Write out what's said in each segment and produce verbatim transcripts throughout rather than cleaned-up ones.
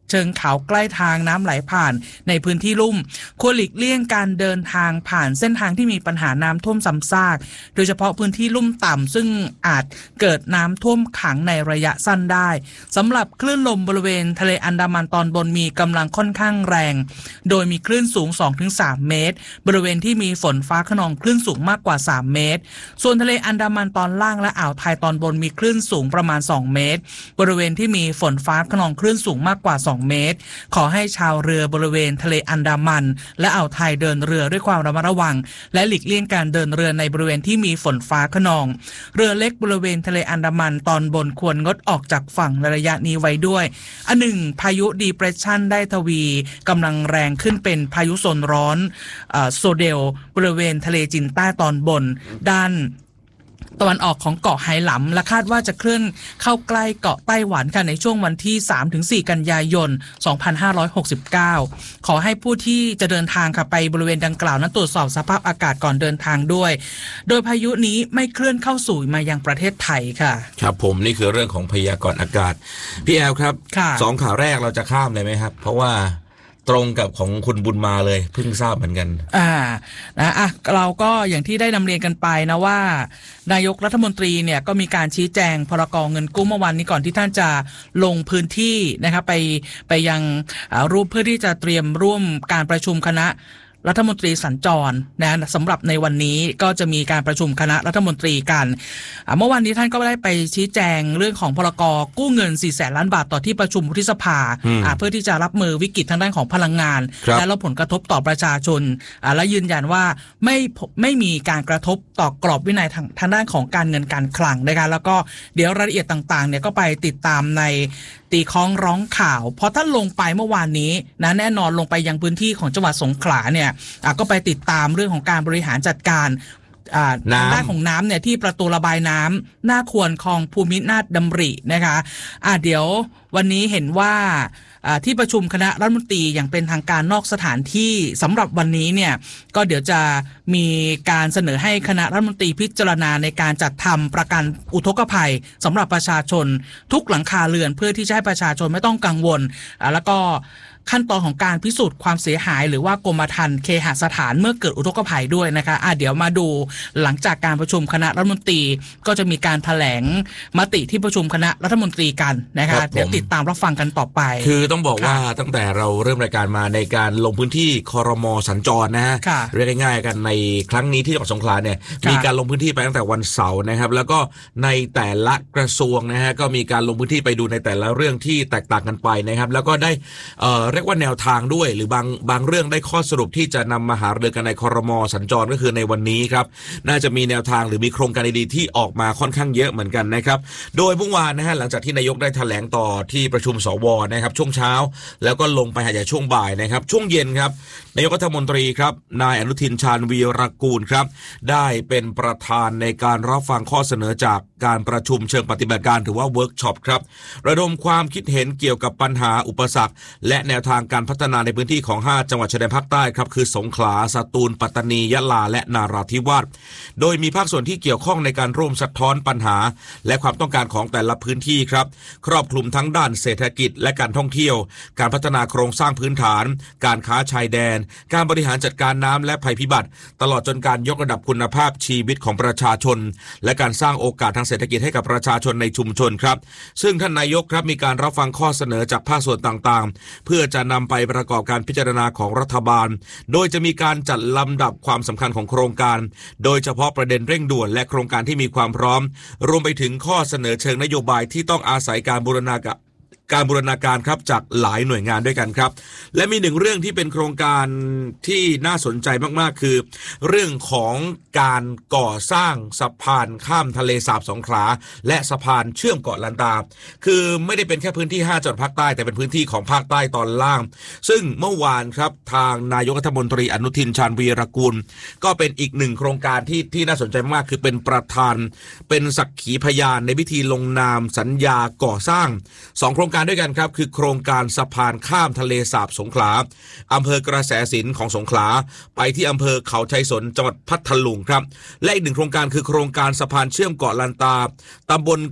เชิงเขาใกล้ทางน้ำไหลผ่านในพื้นที่ลุ่มควรหลีกเลี่ยงการเดินทางผ่านเส้นทางที่มีปัญหาน้ำท่วมซ้ำซากโดยเฉพาะพื้นที่ลุ่มต่ำซึ่งอาจเกิดน้ำท่วมขังในระยะสั้นได้สำหรับคลื่นลมบริเวณทะเลอันดามันตอนบนมีกำลังค่อนข้างแรงโดยมีคลื่นสูง สองถึงสาม เมตรบริเวณที่มีฝนฟ้าคะนองคลื่นสูงมากกว่าสามเมตรส่วนทะเลอันดามันตอนล่างและอ่าวไทยตอนบนมีคลื่นสูงประมาณสองเมตรบริเวณที่มีฝนฟ้าคะนองคลื่นสูงมากกว่าสองเมตรขอให้ชาวเรือบริเวณทะเลอันดามันและอ่าวไทยเดินเรือด้วยความระมัดระวังและหลีกเลี่ยงการเดินเรือในบริเวณที่มีฝนฟ้าคะนองเรือเล็กบริเวณทะเลอันดามันตอนบนควรงดออกจากฝั่งในระยะนี้ไว้ด้วยอันหนึ่งพายุดีเพรสชันได้ทวีกำลังแรงขึ้นเป็นพายุโซนร้อนโซเดลบริเวณทะเลจีนใต้ตอนบนด้านตะวันออกของเกาะไหหลำและคาดว่าจะเคลื่อนเข้าใกล้เกาะไต้หวันกันในช่วงวันที่ สามถึงสี่ กันยายน สองพันห้าร้อยหกสิบเก้า ขอให้ผู้ที่จะเดินทางค่ะไปบริเวณดังกล่าวนั้นตรวจสอบสภาพอากาศก่อนเดินทางด้วยโดยพายุนี้ไม่เคลื่อนเข้าสู่มายังประเทศไทยค่ะครับผมนี่คือเรื่องของพยากรณ์อากาศพี่แอลครับสองข่าวแรกเราจะข้ามเลยไหมครับเพราะว่าตรงกับของคุณบุญมาเลยเพิ่งทราบเหมือนกันอ่านะอ่ะเราก็อย่างที่ได้นำเรียนกันไปนะว่านายกรัฐมนตรีเนี่ยก็มีการชี้แจงพรก.เงินกู้เมื่อวันนี้ก่อนที่ท่านจะลงพื้นที่นะครับไปไปยังรูปเพื่อที่จะเตรียมร่วมการประชุมคณะรัฐมนตรีสัญจรนะสำหรับในวันนี้ก็จะมีการประชุมคณะรัฐมนตรีกันเมื่อวันนี้ท่านก็ได้ไปชี้แจงเรื่องของพรก.กู้เงินสี่แสนล้านบาทต่อที่ประชุมวุฒิสภาเพื่อที่จะรับมือวิกฤตทางด้านของพลังงานและลดผลกระทบต่อประชาชนและยืนยันว่าไม่ไม่มีการกระทบต่อกรอบวินัยทางทางด้านของการเงินการคลังนะคะแล้วก็เดี๋ยวรายละเอียดต่างๆเนี่ยก็ไปติดตามในตีค้องร้องข่าวพอท่านลงไปเมื่อวานนี้นะแน่นอนลงไปยังพื้นที่ของจังหวัดสงขลาเนี่ยก็ไปติดตามเรื่องของการบริหารจัดการทางด้านของน้ำเนี่ยที่ประตูระบายน้ำหน้าควรคลองภูมินาถดำรินะคะะเดี๋ยววันนี้เห็นว่าที่ประชุมคณะรัฐมนตรีอย่างเป็นทางการนอกสถานที่สำหรับวันนี้เนี่ยก็เดี๋ยวจะมีการเสนอให้คณะรัฐมนตรีพิจารณาในการจัดทำประกันอุทกภัยสำหรับประชาชนทุกหลังคาเรือนเพื่อที่จะให้ประชาชนไม่ต้องกังวลแล้วก็ขั้นตอนของการพิสูจน์ความเสียหายหรือว่ากรมธรรม์เคหสถานเมื่อเกิดอุทกภัยด้วยนะคะะเดี๋ยวมาดูหลังจากการประชุมคณะรัฐมนตรีก็จะมีการแถลงมติที่ประชุมคณะรัฐมนตรีกันนะคะเดี๋ยวติดตามรับฟังกันต่อไปคือต้องบอกว่าตั้งแต่เราเริ่มรายการมาในการลงพื้นที่ครม.สัญจรนะฮะเรียกง่ายๆกันในครั้งนี้ที่จังหวัดสงขลาเนี่ยมีการลงพื้นที่ไปตั้งแต่วันเสาร์นะครับแล้วก็ในแต่ละกระทรวงนะฮะก็มีการลงพื้นที่ไปดูในแต่ละเรื่องที่แตกต่างกันไปนะครับแล้วก็ได้เอ่อเรียกว่าแนวทางด้วยหรือบางบางเรื่องได้ข้อสรุปที่จะนำมาหารือกันในครม.สัญจรก็คือในวันนี้ครับน่าจะมีแนวทางหรือมีโครงการดีๆที่ออกมาค่อนข้างเยอะเหมือนกันนะครับโดยเมื่อวานนะฮะหลังจากที่นายกได้แถลงต่อที่ประชุมสวนะครับช่วงเช้าแล้วก็ลงไปหาใหญ่ช่วงบ่ายนะครับช่วงเย็นครับนายกรัฐมนตรีครับนายอนุทินชาญวีรกูลครับได้เป็นประธานในการรับฟังข้อเสนอจากการประชุมเชิงปฏิบัติการถือว่าเวิร์กช็อปครับระดมความคิดเห็นเกี่ยวกับปัญหาอุปสรรคและแนวทางการพัฒนาในพื้นที่ของห้าจังหวัดชายแดนภาคใต้ครับคือสงขลาสตูลปัตตานียะลาและนาราธิวาสโดยมีภาคส่วนที่เกี่ยวข้องในการร่วมสะท้อนปัญหาและความต้องการของแต่ละพื้นที่ครับครอบคลุมทั้งด้านเศรษฐกิจและการท่องเที่ยวการพัฒนาโครงสร้างพื้นฐานการค้าชายแดนการบริหารจัดการน้ำและภัยพิบัติตลอดจนการยกระดับคุณภาพชีวิตของประชาชนและการสร้างโอกาสทางเศรษฐกิจให้กับประชาชนในชุมชนครับซึ่งท่านนายกครับมีการรับฟังข้อเสนอจากภาคส่วนต่างๆเพื่อจะนำไปประกอบการพิจารณาของรัฐบาลโดยจะมีการจัดลำดับความสำคัญของโครงการโดยเฉพาะประเด็นเร่งด่วนและโครงการที่มีความพร้อมรวมไปถึงข้อเสนอเชิงนโยบายที่ต้องอาศัยการบูรณาการการบูรณาการครับจากหลายหน่วยงานด้วยกันครับและมีหนึ่งเรื่องที่เป็นโครงการที่น่าสนใจมากๆคือเรื่องของการก่อสร้างสะพานข้ามทะเลสาบสงขลาและสะพานเชื่อมเกาะลันตาคือไม่ได้เป็นแค่พื้นที่ห้าจังหวัดภาคใต้แต่เป็นพื้นที่ของภาคใต้ตอนล่างซึ่งเมื่อวานครับทางนายกรัฐมนตรีอนุทินชาญวีรกูลก็เป็นอีกหนึ่งโครงการที่ที่น่าสนใจมากคือเป็นประธานเป็นสักขีพยานในพิธีลงนามสัญญาก่อสร้างสองโครงการด้วยกันครับคือโครงการสะพานข้ามทะเลสาบสงขลาอำเภอกระแสสินของสงขลาไปที่อำเภอเขาชัยสนจังหวัดพัทลุงครับและอีกหนึ่งโครงการคือโครงการสะพานเชื่อมเกาะลันตาตำบลเกาะ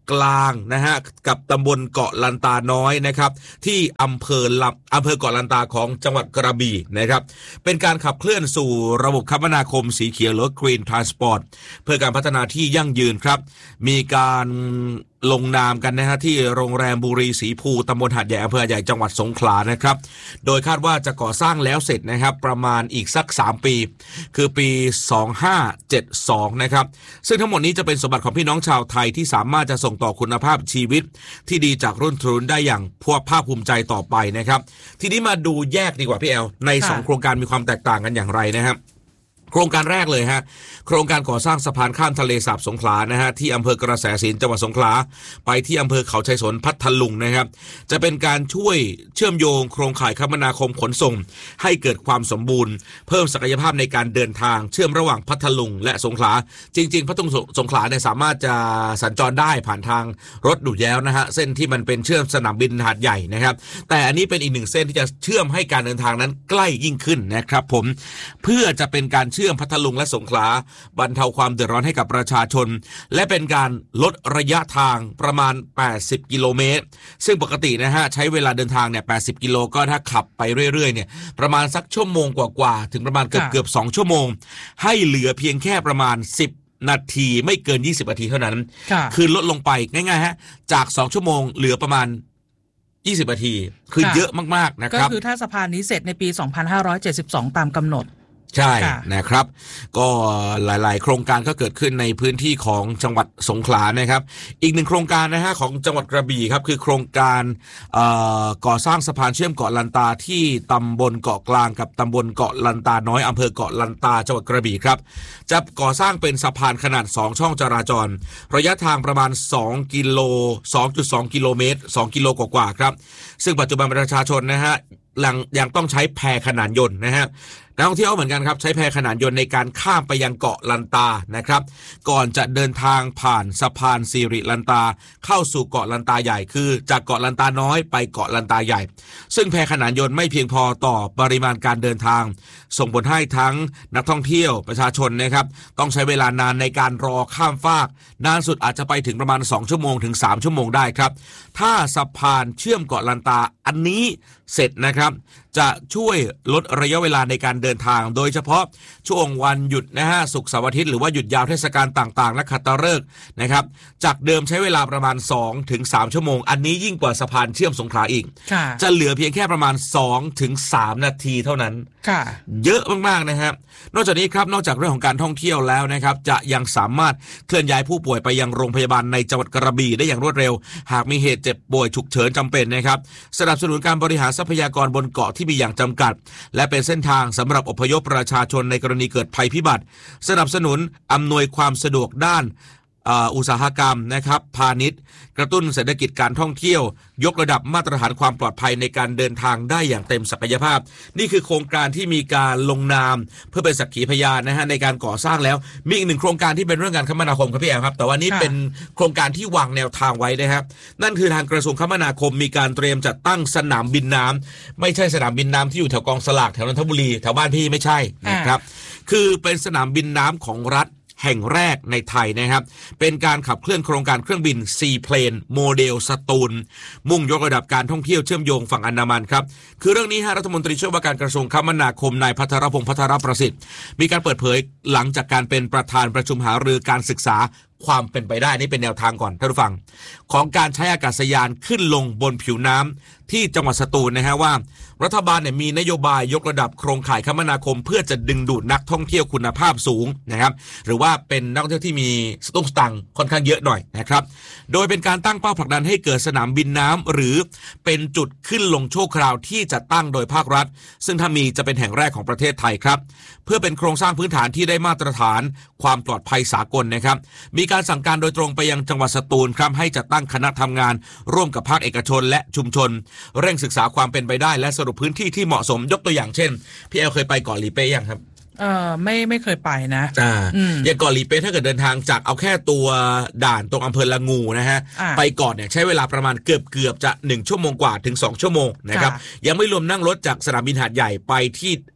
กลางนะฮะกับตำบลเกาะลันตาน้อยนะครับที่อำเภอลำอำเภอเกาะลันตาของจังหวัดกระบี่นะครับเป็นการขับเคลื่อนสู่ระบบคมนาคมสีเขียวหรือ Green Transport เพื่อการพัฒนาที่ยั่งยืนครับมีการลงนามกันนะฮะที่โรงแรมบุรีสีภูตำบลหาดใหญ่อำเภอหาดใหญ่จังหวัดสงขลานะครับโดยคาดว่าจะก่อสร้างแล้วเสร็จนะครับประมาณอีกสักสามปีคือปีสองพันห้าร้อยเจ็ดสิบสองนะครับซึ่งทั้งหมดนี้จะเป็นสมบัติของพี่น้องชาวไทยที่สามารถจะส่งต่อคุณภาพชีวิตที่ดีจากรุ่นสู่รุ่นได้อย่างพวกภาคภูมิใจต่อไปนะครับทีนี้มาดูแยกดีกว่าพี่แอลในสองโครงการมีความแตกต่างกันอย่างไรนะครับโครงการแรกเลยฮะโครงการก่อสร้างสะพานข้ามทะเลสาบสงขลานะฮะที่อำเภอกระแสสินจังหวัดสงขลาไปที่อำเภอเขาชัยสนพัทลุงนะครับจะเป็นการช่วยเชื่อมโยงโครงข่ายคมนาคมขนส่งให้เกิดความสมบูรณ์เพิ่มศักยภาพในการเดินทางเชื่อมระหว่างพัทลุงและสงขลาจริงๆพัทลุงสงขลาเนี่ยสามารถจะสัญจรได้ผ่านทางรถดูดแย้วนะฮะเส้นที่มันเป็นเชื่อมสนามบินหาดใหญ่นะครับแต่อันนี้เป็นอีกหนึ่งเส้นที่จะเชื่อมให้การเดินทางนั้นใกล้ยิ่งขึ้นนะครับผมเพื่อจะเป็นการเชื่อมพัทลุงและสงขลาบรรเทาความเดือดร้อนให้กับประชาชนและเป็นการลดระยะทางประมาณแปดสิบกิโลเมตรซึ่งปกตินะฮะใช้เวลาเดินทางเนี่ยแปดสิบกิโลก็ถ้าขับไปเรื่อยๆเนี่ยประมาณสักชั่วโมงกว่าๆถึงประมาณเกือบๆสองชั่วโมงให้เหลือเพียงแค่ประมาณสิบนาทีไม่เกินยี่สิบนาทีเท่านั้นคือลดลงไปง่ายๆฮะจากสองชั่วโมงเหลือประมาณยี่สิบนาทีคือเยอะมากๆนะครับก็คือถ้าสะพานนี้เสร็จในปีสองพันห้าร้อยเจ็ดสิบสองตามกำหนดใช่นะครับก็หลายๆโครงการก็เกิดขึ้นในพื้นที่ของจังหวัดสงขลานะครับอีกหนึ่งโครงการนะฮะของจังหวัดกระบี่ครับคือโครงการก่อสร้างสะพานเชื่อมเกาะลันตาที่ตำบลเกาะกลางกับตำบลเกาะลันตาน้อยอำเภอเกาะลันตาจังหวัดกระบี่ครับจะก่อสร้างเป็นสะพานขนาดสองช่องจราจรระยะทางประมาณสองกิโล สองจุดสองกิโลเมตรสองกิโลกว่าๆครับซึ่งปัจจุบันประชาชนนะฮะยังต้องใช้แพขนานยนต์นะฮะนักท่องเที่ยวเหมือนกันครับใช้แพขนานยนต์ในการข้ามไปยังเกาะลันตานะครับก่อนจะเดินทางผ่านสะพานสิริลันตาเข้าสู่เกาะลันตาใหญ่คือจากเกาะลันตาน้อยไปเกาะลันตาใหญ่ซึ่งแพขนานยนต์ไม่เพียงพอต่อปริมาณการเดินทางส่งผลให้ทั้งนักท่องเที่ยวประชาชนนะครับต้องใช้เวลานานในการรอข้ามฟากนานสุดอาจจะไปถึงประมาณสองชั่วโมงถึงสามชั่วโมงได้ครับถ้าสะพานเชื่อมเกาะลันตาอันนี้เสร็จนะครับจะช่วยลดระยะเวลาในการเดินทางโดยเฉพาะช่วงวันหยุดนะฮะศุกร์เสาร์อาทิตย์หรือว่าหยุดยาวเทศกาลต่างๆและขัตฤกษ์นะครับจากเดิมใช้เวลาประมาณ สองถึงสาม ชั่วโมงอันนี้ยิ่งกว่าสะพานเชื่อมสงขลาอีกจะเหลือเพียงแค่ประมาณ สองถึงสาม นาทีเท่านั้นเยอะมากๆนะครับนอกจากนี้ครับนอกจากเรื่องของการท่องเที่ยวแล้วนะครับจะยังสามารถเคลื่อนย้ายผู้ป่วยไปยังโรงพยาบาลในจังหวัดกระบี่ได้อย่างรวดเร็วหากมีเหตุเจ็บป่วยฉุกเฉินจำเป็นนะครับสนับสนุนการบริหารทรัพยากรบนเกาะที่มีอย่างจำกัดและเป็นเส้นทางสำหรับอพยพประชาชนในกรณีเกิดภัยพิบัติสนับสนุนอำนวยความสะดวกด้านอุตสาหกรรมนะครับพาณิชย์กระตุ้นเศรษฐกิจการท่องเที่ยวยกระดับมาตรฐานความปลอดภัยในการเดินทางได้อย่างเต็มศักยภาพนี่คือโครงการที่มีการลงนามเพื่อเป็นสักขีพยานนะฮะในการก่อสร้างแล้วมีอีกหนึ่งโครงการที่เป็นเรื่องการคมนาคมครับพี่แอมครับแต่ว่านี้เป็นโครงการที่วางแนวทางไว้นะครับนั่นคือทางกระทรวงคมนาคมมีการเตรียมจัดตั้งสนามบินน้ำไม่ใช่สนามบินน้ำที่อยู่แถวกองสลากแถวนนทบุรีแถวบ้านพี่ไม่ใช่นะครับคือเป็นสนามบินน้ำของรัฐแห่งแรกในไทยนะครับเป็นการขับเคลื่อนโครงการเครื่องบิน Seaplane โมเดลสตูลมุ่งยกระดับการท่องเที่ยวเชื่อมโยงฝั่งอันดามันครับคือเรื่องนี้ฮะรัฐมนตรีช่วยว่าการกระทรวงคมนาคมนายภัทรพงษ์ภัทรประสิทธิ์มีการเปิดเผยหลังจากการเป็นประธานประชุมหารือการศึกษาความเป็นไปได้นี่เป็นแนวทางก่อนท่านผู้ฟังของการใช้อากาศยานขึ้นลงบนผิวน้ำที่จังหวัดสตูลนะฮะว่ารัฐบาลเนี่ยมีนโยบายยกระดับโครงข่ายคมนาคมเพื่อจะดึงดูดนักท่องเที่ยวคุณภาพสูงนะครับหรือว่าเป็นนักท่องเที่ยวที่มีสตุ้งสตังค์ค่อนข้างเยอะหน่อยนะครับโดยเป็นการตั้งเป้าผลักดันให้เกิดสนามบินน้ำหรือเป็นจุดขึ้นลงชั่วคราวที่จะตั้งโดยภาครัฐซึ่งถ้ามีจะเป็นแห่งแรกของประเทศไทยครับเพื่อเป็นโครงสร้างพื้นฐานที่ได้มาตรฐานความปลอดภัยสากลนะครับมีการสั่งการโดยตรงไปยังจังหวัดสตูลครับให้จัดตั้งคณะทำงานร่วมกับภาคเอกชนและชุมชนเร่งศึกษาความเป็นไปได้และสรุปพื้นที่ที่เหมาะสมยกตัวอย่างเช่นพี่แอลเคยไปเกาะหลีเป้ยังครับเออไม่ไม่เคยไปนะอ่าอย่างเกาะหลีเป๊ะถ้าเกิดเดินทางจากเอาแค่ตัวด่านตรงอำเภอละงูนะฮะไปเกาะเนี่ยใช้เวลาประมาณเกือบเกือบจะหนึ่งชั่วโมงกว่าถึงสองชั่วโมงนะครับยังไม่รวมนั่งรถจากสนามบินหาดใหญ่ไปที่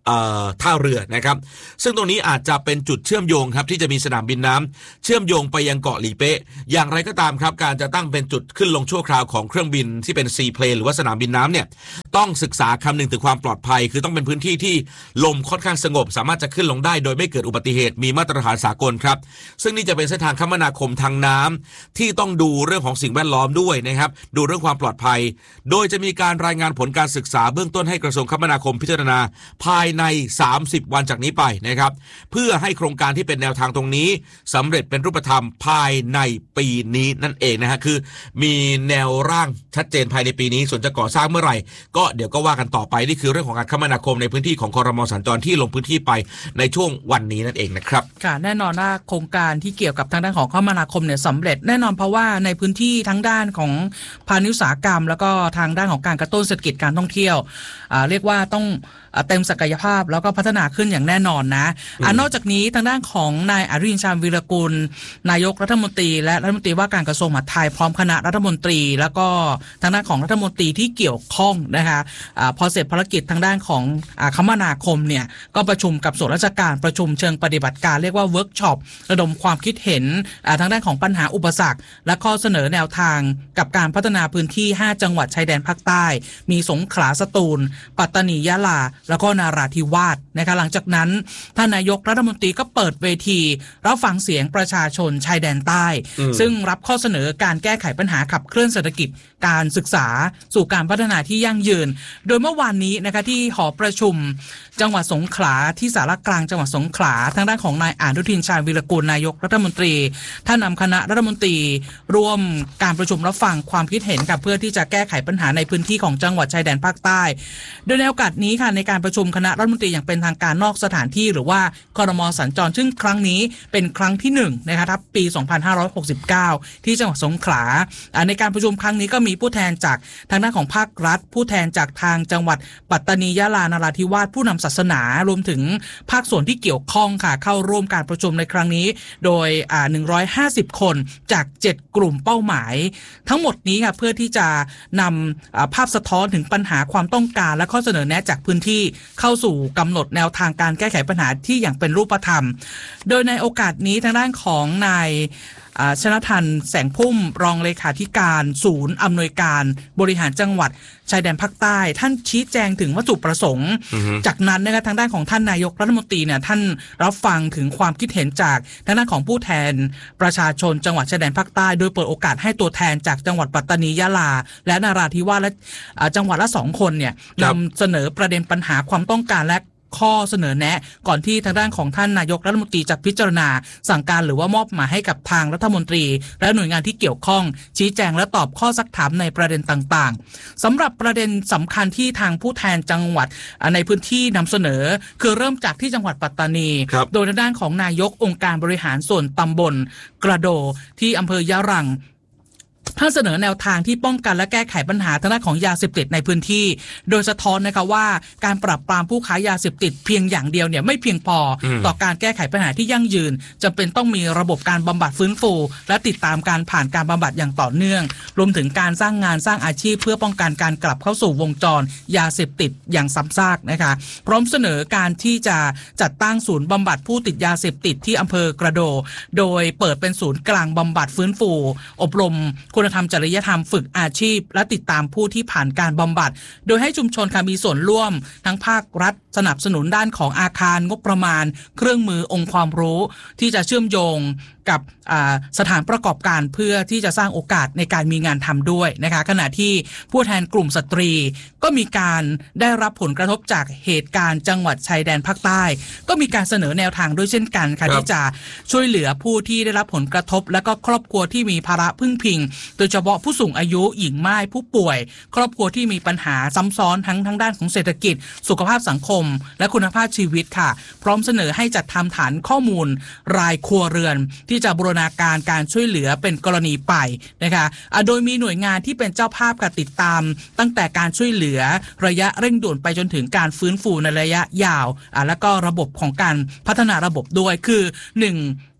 ท่าเรือนะครับซึ่งตรงนี้อาจจะเป็นจุดเชื่อมโยงครับที่จะมีสนามบินน้ำเชื่อมโยงไปยังเกาะหลีเป๊ะอย่างไรก็ตามครับการจะตั้งเป็นจุดขึ้นลงชั่วคราวของเครื่องบินที่เป็นซีเพลนหรือว่าสนามบินน้ำเนี่ยต้องศึกษาคำนึงถึงความปลอดภัยคือต้องเป็นพื้นที่ที่ลมค่อนข้างสงบสามารถจะขึ้นลงได้โดยไม่เกิดอุบัติเหตุมีมาตรฐานสากลครับซึ่งนี่จะเป็นเส้นทางคมนาคมทางน้ำที่ต้องดูเรื่องของสิ่งแวดล้อมด้วยนะครับดูเรื่องความปลอดภัยโดยจะมีการรายงานผลการศึกษาเบื้องต้นให้กระทรวงคมนาคมพิจารณาภายในสามสิบวันจากนี้ไปนะครับเพื่อให้โครงการที่เป็นแนวทางตรงนี้สำเร็จเป็นรูปธรรมภายในปีนี้นั่นเองนะฮะคือมีแนวร่างชัดเจนภายในปีนี้ส่วนจะก่อสร้างเมื่อไหร่ก็เดี๋ยวก็ว่ากันต่อไปนี่คือเรื่องของการคมนาคมในพื้นที่ของครม.สัญจรที่ลงพื้นที่ไปในช่วงวันนี้นั่นเองนะครับค่ะแน่นอนว่าโครงการที่เกี่ยวกับทางด้านของคมนาคมเนี่ยสำเร็จแน่นอนเพราะว่าในพื้นที่ทั้งด้านของพาณิชย์อุตสาหกรรมแล้วก็ทางด้านของการกระตุ้นเศรษฐกิจการท่องเที่ยวอ่าเรียกว่าต้องเต็มศักยภาพแล้วก็พัฒนาขึ้นอย่างแน่นอนนะอ่านอกจากนี้ทางด้านของนายอนุทินชาญวีรกุลนายกรัฐมนตรีและรัฐมนตรีว่าการกระทรวงมหาดไทยพร้อมคณะรัฐมนตรีแล้วก็ทางด้านของรัฐมนตรีที่เกี่ยวข้องนะคะอ่าพอเสร็จภารกิจทางด้านของอ่าคมนาคมเนี่ยก็ประชุมกับส่วนราชการประชุมเชิงปฏิบัติการเรียกว่าเวิร์กช็อประดมความคิดเห็นอ่าทางด้านของปัญหาอุปสรรคและข้อเสนอแนวทางกับการพัฒนาพื้นที่ห้าจังหวัดชายแดนภาคใต้มีสงขลาสตูลปัตตานียะลาแล้วก็นาราธิวาสนะคะหลังจากนั้นท่านนายกรัฐมนตรีก็เปิดเวทีรับฟังเสียงประชาชนชายแดนใต้ซึ่งรับข้อเสนอการแก้ไขปัญหาขับเคลื่อนเศรษฐกิจการศึกษาสู่การพัฒนาที่ยั่งยืนโดยเมื่อวานนี้นะคะที่หอประชุมจังหวัดสงขลาที่ศาลากลางจังหวัดสงขลาทางด้านของนายอนุทินชาญวีรกุลนายกรัฐมนตรีท่านนำคณะรัฐมนตรีร่วมการประชุมรับฟังความคิดเห็นกับเพื่อที่จะแก้ไขปัญหาในพื้นที่ของจังหวัดชายแดนภาคใต้โดยในโอกาสนี้ค่ะในการประชุมคณะรัฐมนตรีอย่างเป็นทางการนอกสถานที่หรือว่าครม.สัญจรซึ่งครั้งนี้เป็นครั้งที่หนึ่งนะคะทับปีสองพันห้าร้อยหกสิบเก้าที่จังหวัดสงขลาในการประชุมครั้งนี้ก็มีผู้แทนจากทางด้านของภาครัฐผู้แทนจากทางจังหวัดปัตตานียะลานราธิวาสผู้นำศาสนารวมถึงภาคส่วนที่เกี่ยวข้องค่ะเข้าร่วมการประชุมในครั้งนี้โดยอ่าหนึ่งร้อยห้าสิบคนจากเจ็ดกลุ่มเป้าหมายทั้งหมดนี้ค่ะเพื่อที่จะนำภาพสะท้อนถึงปัญหาความต้องการและข้อเสนอแนะจากพื้นที่เข้าสู่กำหนดแนวทางการแก้ไขปัญหาที่อย่างเป็นรูปธรรมโดยในโอกาสนี้ทางด้านของนายชนทันแสงพุ่มรองเลขาธิการศูนย์อำนวยการบริหารจังหวัดชายแดนภาคใต้ท่านชี้แจงถึงวัตถุประสงค์ uh-huh. จากนั้นนะคะทางด้านของท่านนายกรัฐมนตรีเนี่ยท่านรับฟังถึงความคิดเห็นจากทางด้านของผู้แทนประชาชนจังหวัดชายแดนภาคใต้โดยเปิดโอกาสให้ตัวแทนจากจังหวัดปัตตานียะลาและนราธิวาสและจังหวัดละสองคนเนี่ยนำเสนอประเด็นปัญหาความต้องการและข้อเสนอแนะก่อนที่ทางด้านของท่านนายกรัฐมนตรีจะพิจารณาสั่งการหรือว่ามอบหมายให้กับทางรัฐมนตรีและหน่วยงานที่เกี่ยวข้องชี้แจงและตอบข้อซักถามในประเด็นต่างๆสำหรับประเด็นสำคัญที่ทางผู้แทนจังหวัดในพื้นที่นำเสนอคือเริ่มจากที่จังหวัดปัตตานีโดยทางด้านของนายกองค์การบริหารส่วนตำบลกระโดที่อำเภอยะรังท่านเสนอแนวทางที่ป้องกันและแก้ไขปัญหาทางด้านของยาเสพติดในพื้นที่โดยสะท้อนนะคะว่าการปราบปรามผู้ค้ายาเสพติดเพียงอย่างเดียวเนี่ยไม่เพียงพอต่อการแก้ไขปัญหาที่ยั่งยืนจำเป็นต้องมีระบบการบำบัดฟื้นฟูและติดตามการผ่านการบำบัดอย่างต่อเนื่องรวมถึงการสร้างงานสร้างอาชีพเพื่อป้องกันการกลับเข้าสู่วงจรยาเสพติดอย่างซ้ำซากนะคะพร้อมเสนอการที่จะจัดตั้งศูนย์บำบัดผู้ติดยาเสพติดที่อำเภอกระโดโดยเปิดเป็นศูนย์กลางบำบัดฟื้นฟูอบรมคุณธรรมจริยธรรมฝึกอาชีพและติดตามผู้ที่ผ่านการบำบัดโดยให้ชุมชนค่ะมีส่วนร่วมทั้งภาครัฐสนับสนุนด้านของอาคารงบประมาณเครื่องมือองค์ความรู้ที่จะเชื่อมโยงกับสถานประกอบการเพื่อที่จะสร้างโอกาสในการมีงานทำด้วยนะคะขณะที่ผู้แทนกลุ่มสตรีก็มีการได้รับผลกระทบจากเหตุการณ์จังหวัดชายแดนภาคใต้ก็มีการเสนอแนวทางด้วยเช่นกันค่ะที่จะช่วยเหลือผู้ที่ได้รับผลกระทบและก็ครอบครัวที่มีภาระพึ่งพิงโดยเฉพาะผู้สูงอายุหญิงม่ายผู้ป่วยครอบครัวที่มีปัญหาซ้ำซ้อนทั้งทั้งด้านของเศรษฐกิจสุขภาพสังคมและคุณภาพชีวิตค่ะพร้อมเสนอให้จัดทำฐานข้อมูลรายครัวเรือนที่จะบูรณาการการช่วยเหลือเป็นกรณีไปนะคะโดยมีหน่วยงานที่เป็นเจ้าภาพการติดตามตั้งแต่การช่วยเหลือระยะเร่งด่วนไปจนถึงการฟื้นฟูในระยะยาวแล้วก็ระบบของการพัฒนาระบบด้วยคือหนึ่ง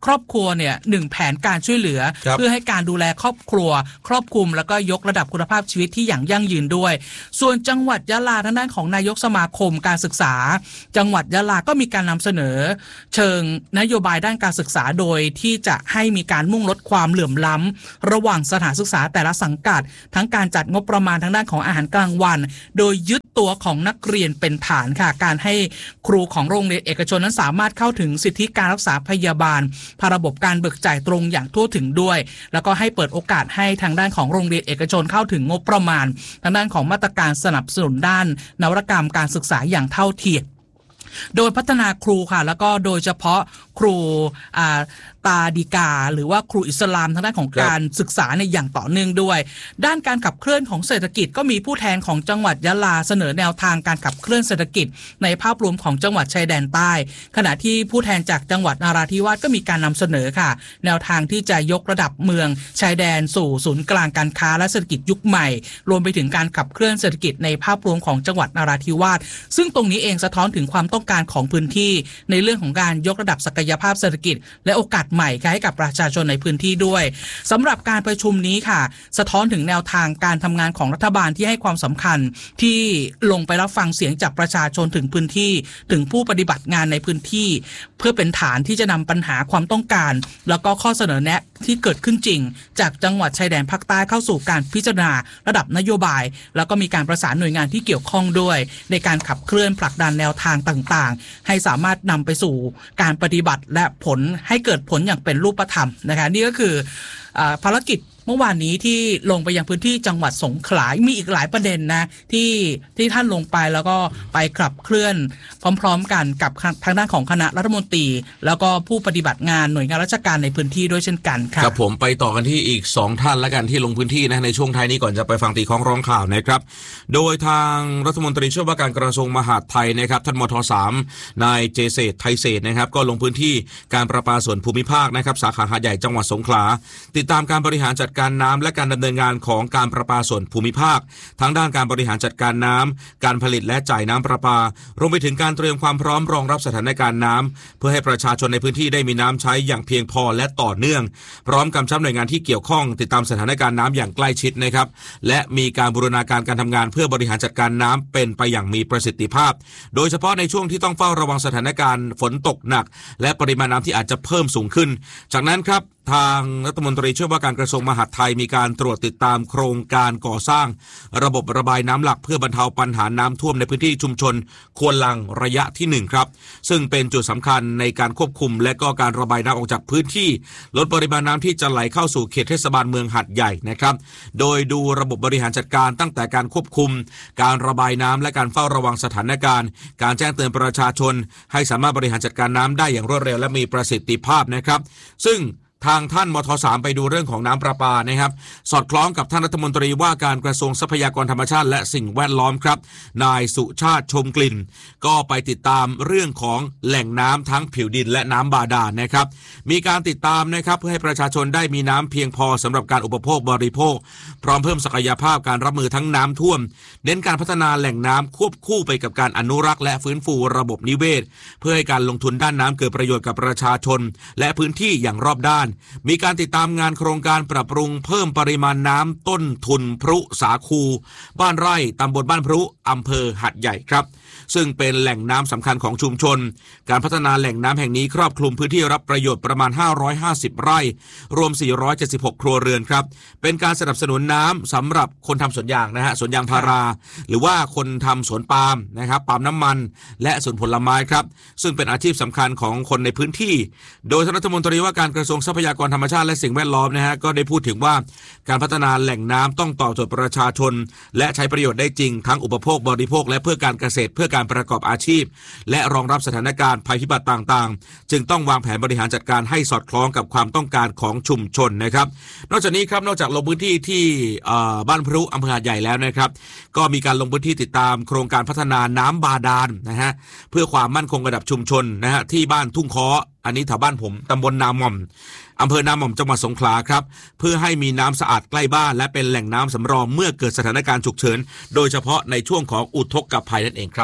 ครอบครัวเนี่ยหนึ่งแผนการช่วยเหลือเพื่อให้การดูแลครอบครัวครอบคลุมแล้วก็ยกระดับคุณภาพชีวิตที่อย่างยั่งยืนด้วยส่วนจังหวัดยะลาทางด้านของนายกสมาคมการศึกษาจังหวัดยะลาก็มีการนำเสนอเชิงนโยบายด้านการศึกษาโดยที่จะให้มีการมุ่งลดความเหลื่อมล้ำระหว่างสถานศึกษาแต่ละสังกัดทั้งการจัดงบประมาณทางด้านของอาหารกลางวันโดยยึดตัวของนักเรียนเป็นฐานค่ะการให้ครูของโรงเรียนเอกชนนั้นสามารถเข้าถึงสิทธิการรักษาพยาบาลผ่านระบบการเบิกจ่ายตรงอย่างทั่วถึงด้วยแล้วก็ให้เปิดโอกาสให้ทางด้านของโรงเรียนเอกชนเข้าถึงงบประมาณทางด้านของมาตรการสนับสนุนด้านนวัตกรรมการศึกษาอย่างเท่าเทียมโดยพัฒนาครูค่ะแล้วก็โดยเฉพาะครูอ่าตาดีกาหรือว่าครูอิสลามทางด้านของการศึกษาในอย่างต่อเนื่องด้วยด้านการขับเคลื่อนของเศรษฐกิจก็มีผู้แทนของจังหวัดยะลาเสนอแนวทางการขับเคลื่อนเศรษฐกิจในภาพรวมของจังหวัดชายแดนใต้ขณะที่ผู้แทนจากจังหวัดนราธิวาสก็มีการนำเสนอค่ะแนวทางที่จะยกระดับเมืองชายแดนสู่ศูนย์กลางการค้าและเศรษฐกิจยุคใหม่รวมไปถึงการขับเคลื่อนเศรษฐกิจในภาพรวมของจังหวัดนราธิวาสซึ่งตรงนี้เองสะท้อนถึงความต้องการของพื้นที่ในเรื่องของการยกระดับศักยภาพเศรษฐกิจและโอกาสใหม่ให้กับประชาชนในพื้นที่ด้วยสำหรับการประชุมนี้ค่ะสะท้อนถึงแนวทางการทำงานของรัฐบาลที่ให้ความสำคัญที่ลงไปรับฟังเสียงจากประชาชนถึงพื้นที่ถึงผู้ปฏิบัติงานในพื้นที่เพื่อเป็นฐานที่จะนำปัญหาความต้องการแล้วก็ข้อเสนอแนะที่เกิดขึ้นจริงจากจังหวัดชายแดนภาคใต้เข้าสู่การพิจารณาระดับนโยบายแล้วก็มีการประสานหน่วยงานที่เกี่ยวข้องด้วยในการขับเคลื่อนผลักดันแนวทางต่างๆให้สามารถนำไปสู่การปฏิบัติและผลให้เกิดผลอย่างเป็นรูปธรรมนะคะนี่ก็คือภารกิจเมื่อวานนี้ที่ลงไปยังพื้นที่จังหวัดสงขลามีอีกหลายประเด็นนะที่ที่ท่านลงไปแล้วก็ไปขับเคลื่อนพร้อมๆกันกับทางด้านของคณะรัฐมนตรีแล้วก็ผู้ปฏิบัติงานหน่วยงานราชการในพื้นที่ด้วยเช่นกันครับครับผมไปต่อกันที่อีกสองท่านแล้วกันที่ลงพื้นที่นะในช่วงท้ายนี้ก่อนจะไปฟังตีของร้องข่าวนะครับโดยทางรัฐมนตรีช่วยว่าการกระทรวงมหาดไทยนะครับท่านมทสามนายเจเศรษฐ์ไทยเศรษฐ์นะครับก็ลงพื้นที่การประปาส่วนภูมิภาคนะครับสาขาหาดใหญ่จังหวัดสงขลาติดตามการบริหารจัดการน้ำและการดำเนินงานของการประปาส่วนภูมิภาคทั้งด้านการบริหารจัดการน้ำการผลิตและจ่ายน้ำประปารวมไปถึงการเตรียมความพร้อมรองรับสถานการณ์น้ำเพื่อให้ประชาชนในพื้นที่ได้มีน้ำใช้อย่างเพียงพอและต่อเนื่องพร้อมกำชับหน่วยงานที่เกี่ยวข้องติดตามสถานการณ์น้ำอย่างใกล้ชิดนะครับและมีการบูรณาการการทำงานเพื่อบริหารจัดการน้ำเป็นไปอย่างมีประสิทธิภาพโดยเฉพาะในช่วงที่ต้องเฝ้าระวังสถานการณ์ฝนตกหนักและปริมาณน้ำที่อาจจะเพิ่มสูงขึ้นจากนั้นครับทางรัฐมนตรีช่วยว่าการกระทรวงมหาดไทยมีการตรวจติดตามโครงการก่อสร้างระบบระบายน้ำหลักเพื่อบรรเทาปัญหาน้ำท่วมในพื้นที่ชุมชนควนลังระยะที่หนึ่งครับซึ่งเป็นจุดสำคัญในการควบคุมและก็การระบายน้ำออกจากพื้นที่ลดปริมาณน้ำที่จะไหลเข้าสู่เขตเทศบาลเมืองหาดใหญ่นะครับโดยดูระบบบริหารจัดการตั้งแต่การควบคุมการระบายน้ำและการเฝ้าระวังสถานการณ์การแจ้งเตือนประชาชนให้สามารถบริหารจัดการน้ำได้อย่างรวดเร็วและมีประสิทธิภาพนะครับซึ่งทางท่านมทสามไปดูเรื่องของน้ำประปานะครับสอดคล้องกับท่านรัฐมนตรีว่าการกระทรวงทรัพยากรธรรมชาติและสิ่งแวดล้อมครับนายสุชาติชมกลิ่นก็ไปติดตามเรื่องของแหล่งน้ำทั้งผิวดินและน้ำบาดาลนะครับมีการติดตามนะครับเพื่อให้ประชาชนได้มีน้ำเพียงพอสำหรับการอุปโภคบริโภคพร้อมเพิ่มศักยภาพการรับมือทั้งน้ำท่วมเน้นการพัฒนาแหล่งน้ำควบคู่ไปกับการอนุรักษ์และฟื้นฟูระบบนิเวศเพื่อให้การลงทุนด้านน้ำเกิดประโยชน์กับประชาชนและพื้นที่อย่างรอบด้านมีการติดตามงานโครงการปรับปรุงเพิ่มปริมาณน้ำต้นทุนพรุสาคูบ้านไร่ตำบลบ้านพรุอำเภอหาดใหญ่ครับซึ่งเป็นแหล่งน้ำสำคัญของชุมชนการพัฒนาแหล่งน้ำแห่งนี้ครอบคลุมพื้นที่รับประโยชน์ประมาณห้าร้อยห้าสิบไร่รวมสี่ร้อยเจ็ดสิบหกครัวเรือนครับเป็นการสนับสนุนน้ำสำหรับคนทำสวนยางนะฮะสวนยางพาราหรือว่าคนทำสวนปาล์มนะครับปาล์มน้ำมันและสวนผลไม้ครับซึ่งเป็นอาชีพสำคัญของคนในพื้นที่โดยท่านรัฐมนตรีว่าการกระทรวงทรัพยากรธรรมชาติและสิ่งแวดล้อมนะฮะก็ได้พูดถึงว่าการพัฒนาแหล่งน้ำต้องตอบโจทย์ประชาชนและใช้ประโยชน์ได้จริงทั้งอุปโภคบริโภคและเพื่อการเกษตรเพื่อการประกอบอาชีพและรองรับสถานการณ์ภัยพิบัติต่างๆจึงต้องวางแผนบริหารจัดการให้สอดคล้องกับความต้องการของชุมชนนะครับนอกจากนี้ครับนอกจากลงพื้นที่ที่บ้านพรุอำเภอหาดใหญ่แล้วนะครับก็มีการลงพื้นที่ติดตามโครงการพัฒนาน้ำบาดาลนะฮะเพื่อความมั่นคงระดับชุมชนนะฮะที่บ้านทุ่งค้ออันนี้แถวบ้านผมตำบลนาหม่อมอำเภอนาหม่อมจังหวัดสงขลาครับเพื่อให้มีน้ำสะอาดใกล้บ้านและเป็นแหล่งน้ำสำรองเมื่อเกิดสถานการณ์ฉุกเฉินโดยเฉพาะในช่วงของอุทกภัยนั่นเองครับ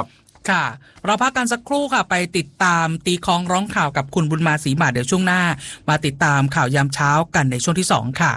ค่ะเราพักกันสักครู่ค่ะไปติดตามตีคล้องร้องข่าวกับคุณบุญมาศรีหมาดเดี๋ยวช่วงหน้ามาติดตามข่าวยามเช้ากันในช่วงที่สองค่ะ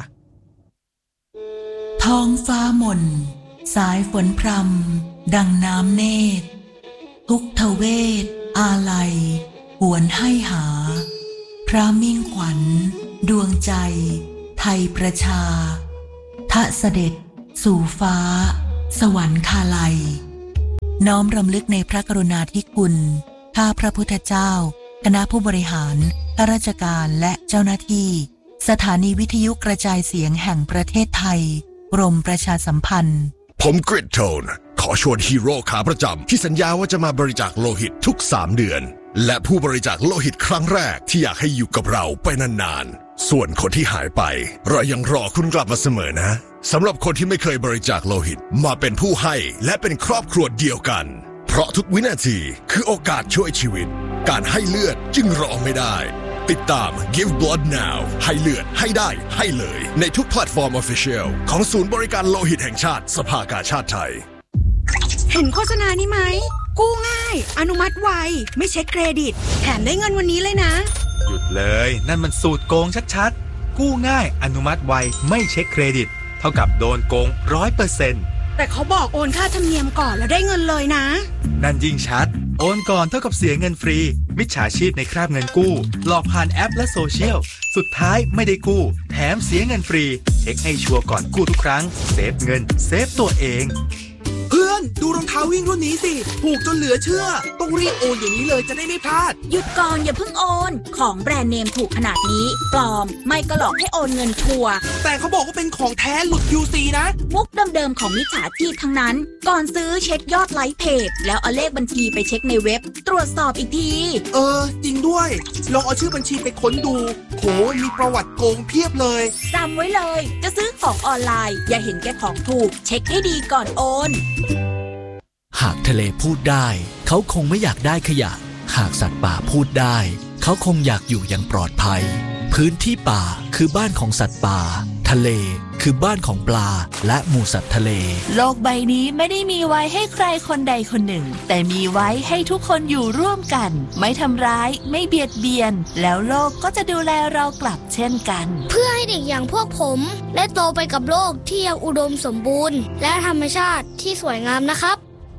ท้องฟ้ามนสายฝนพรำดังน้ำเนตรทุกทเวทอาลัยหวนให้หาพระมิ่งขวัญดวงใจไทยประชาทะเสด็จสู่ฟ้าสวรรคาลัยน้อมรำลึกในพระกรุณาธิคุณข้าพระพุทธเจ้าคณะผู้บริหารข้าราชการและเจ้าหน้าที่สถานีวิทยุกระจายเสียงแห่งประเทศไทยกรมประชาสัมพันธ์ผมกริดโทนขอชวนฮีโร่ขาประจำที่สัญญาว่าจะมาบริจาคโลหิตทุกสามเดือนและผู้บริจาคโลหิตครั้งแรกที่อยากให้อยู่กับเราไปนานๆส่วนคนที่หายไปเรายังรอคุณกลับมาเสมอนะสำหรับคนที่ไม่เคยบริจาคโลหิตมาเป็นผู้ให้และเป็นครอบครัวเดียวกันเพราะทุกวินาทีคือโอกาสช่วยชีวิตการให้เลือดจึงรอไม่ได้ติดตาม Give Blood Now ให้เลือดให้ได้ให้เลยในทุกแพลตฟอร์ม Official ของศูนย์บริการโลหิตแห่งชาติสภากาชาดไทยเห็นโฆษณานี้ไหมกู้ง่ายอนุมัติไวไม่เช็คเครดิตแถมได้เงินวันนี้เลยนะหยุดเลยนั่นมันสูตรโกงชัดๆกู้ง่ายอนุมัติไวไม่เช็คเครดิตเท่ากับโดนโกง ร้อยเปอร์เซ็นต์แต่เขาบอกโอนค่าธรรมเนียมก่อนแล้วได้เงินเลยนะนั่นยิ่งชัดโอนก่อนเท่ากับเสียเงินฟรีมิจฉาชีพในคราบเงินกู้หลอกผ่านแอปและโซเชียลสุดท้ายไม่ได้กู้แถมเสียเงินฟรีเช็คให้ชัวร์ก่อนกู้ทุกครั้งเซฟเงินเซฟตัวเองเพื่อนดูรองเท้าวิ่งรุ่นนี้สิถูกจนเหลือเชื่อต้องรีบโอนอย่างนี้เลยจะได้ไม่พลาดหยุดก่อนอย่าเพิ่งโอนของแบรนด์เนมถูกขนาดนี้ปลอมไม่ก็หลอกให้โอนเงินชัวร์แต่เขาบอกว่าเป็นของแท้หลุด ยู ซี นะมุกเดิมๆของมิจฉาชีพทั้งนั้นก่อนซื้อเช็คยอดไลค์เพจแล้วเอาเลขบัญชีไปเช็คในเว็บตรวจสอบอีกทีเออจริงด้วยลองเอาชื่อบัญชีไปค้นดูโหมีประวัติโกงเพียบเลยจำไว้เลยจะซื้อของออนไลน์อย่าเห็นแก่ของถูกเช็คให้ดีก่อนโอนหากทะเลพูดได้เขาคงไม่อยากได้ขยะหากสัตว์ป่าพูดได้เขาคงอยากอยู่อย่างปลอดภัยพื้นที่ป่าคือบ้านของสัตว์ป่าทะเลคือบ้านของปลาและหมู่สัตว์ทะเลโลกใบนี้ไม่ได้มีไว้ให้ใครคนใดคนหนึ่งแต่มีไว้ให้ทุกคนอยู่ร่วมกันไม่ทำร้ายไม่เบียดเบียนแล้วโลกก็จะดูแลเรากลับเช่นกันเพื่อให้เด็กอย่างพวกผมได้โตไปกับโลกที่ยังอุดมสมบูรณ์และธรรมชาติที่สวยงามนะครับ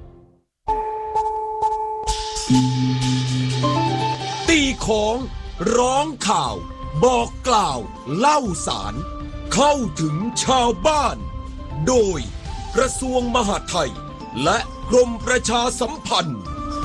ตีของร้องข่าวบอกกล่าวเล่าสารเข้าถึงชาวบ้านโดยกระทรวงมหาดไทยและกรมประชาสัมพันธ์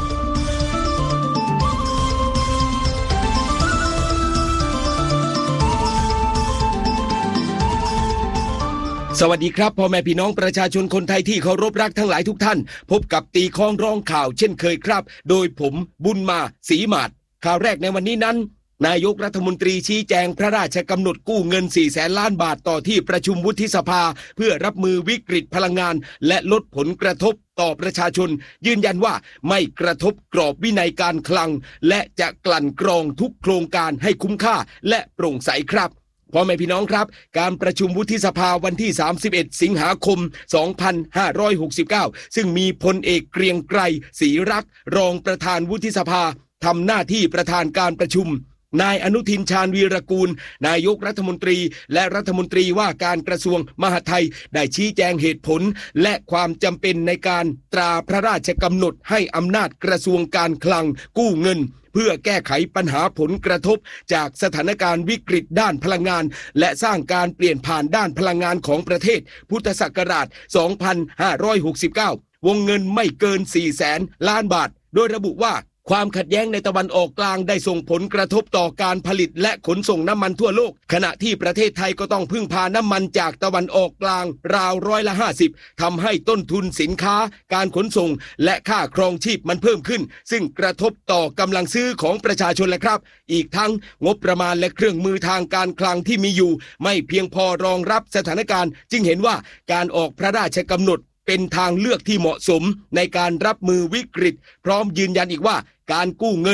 สวัสดีครับพ่อแม่พี่น้องประชาชนคนไทยที่เคารพรักทั้งหลายทุกท่านพบกับตีคล้องร้องข่าวเช่นเคยครับโดยผมบุญมาศรีหมาดข่าวแรกในวันนี้นั้นนายกรัฐมนตรีชี้แจงพระราชกำหนดกู้เงินสี่แสนล้านบาทต่อที่ประชุมวุฒิสภาเพื่อรับมือวิกฤตพลังงานและลดผลกระทบต่อประชาชนยืนยันว่าไม่กระทบกรอบวินัยการคลังและจะกลั่นกรองทุกโครงการให้คุ้มค่าและโปร่งใสครับพ่อแม่พี่น้องครับการประชุมวุฒิสภาวันที่สามสิบเอ็ดสิงหาคมสองพันห้าร้อยหกสิบเก้าซึ่งมีพลเอกเกรียงไกรศรีรักษ์รองประธานวุฒิสภาทำหน้าที่ประธานการประชุมนายอนุทินชาญวีรกูลนายกรัฐมนตรีและรัฐมนตรีว่าการกระทรวงมหาดไทยได้ชี้แจงเหตุผลและความจำเป็นในการตราพระราชกำหนดให้อำนาจกระทรวงการคลังกู้เงินเพื่อแก้ไขปัญหาผลกระทบจากสถานการณ์วิกฤตด้านพลังงานและสร้างการเปลี่ยนผ่านด้านพลังงานของประเทศพุทธศักราชสองพันห้าร้อยหกสิบเก้าวงเงินไม่เกินสี่แสนล้านบาทโดยระบุว่าความขัดแย้งในตะวันออกกลางได้ส่งผลกระทบต่อการผลิตและขนส่งน้ำมันทั่วโลกขณะที่ประเทศไทยก็ต้องพึ่งพาน้ำมันจากตะวันออกกลางราวร้อยละห้าสิบทำให้ต้นทุนสินค้าการขนส่งและค่าครองชีพมันเพิ่มขึ้นซึ่งกระทบต่อกำลังซื้อของประชาชนและครับอีกทั้งงบประมาณและเครื่องมือทางการคลังที่มีอยู่ไม่เพียงพอรองรับสถานการณ์จึงเห็นว่าการออกพระราชกำหนดเป็นทางเลือกที่เหมาะสมในการรับมือวิกฤตพร้อมยืนยันอีกว่าการกู้เงิน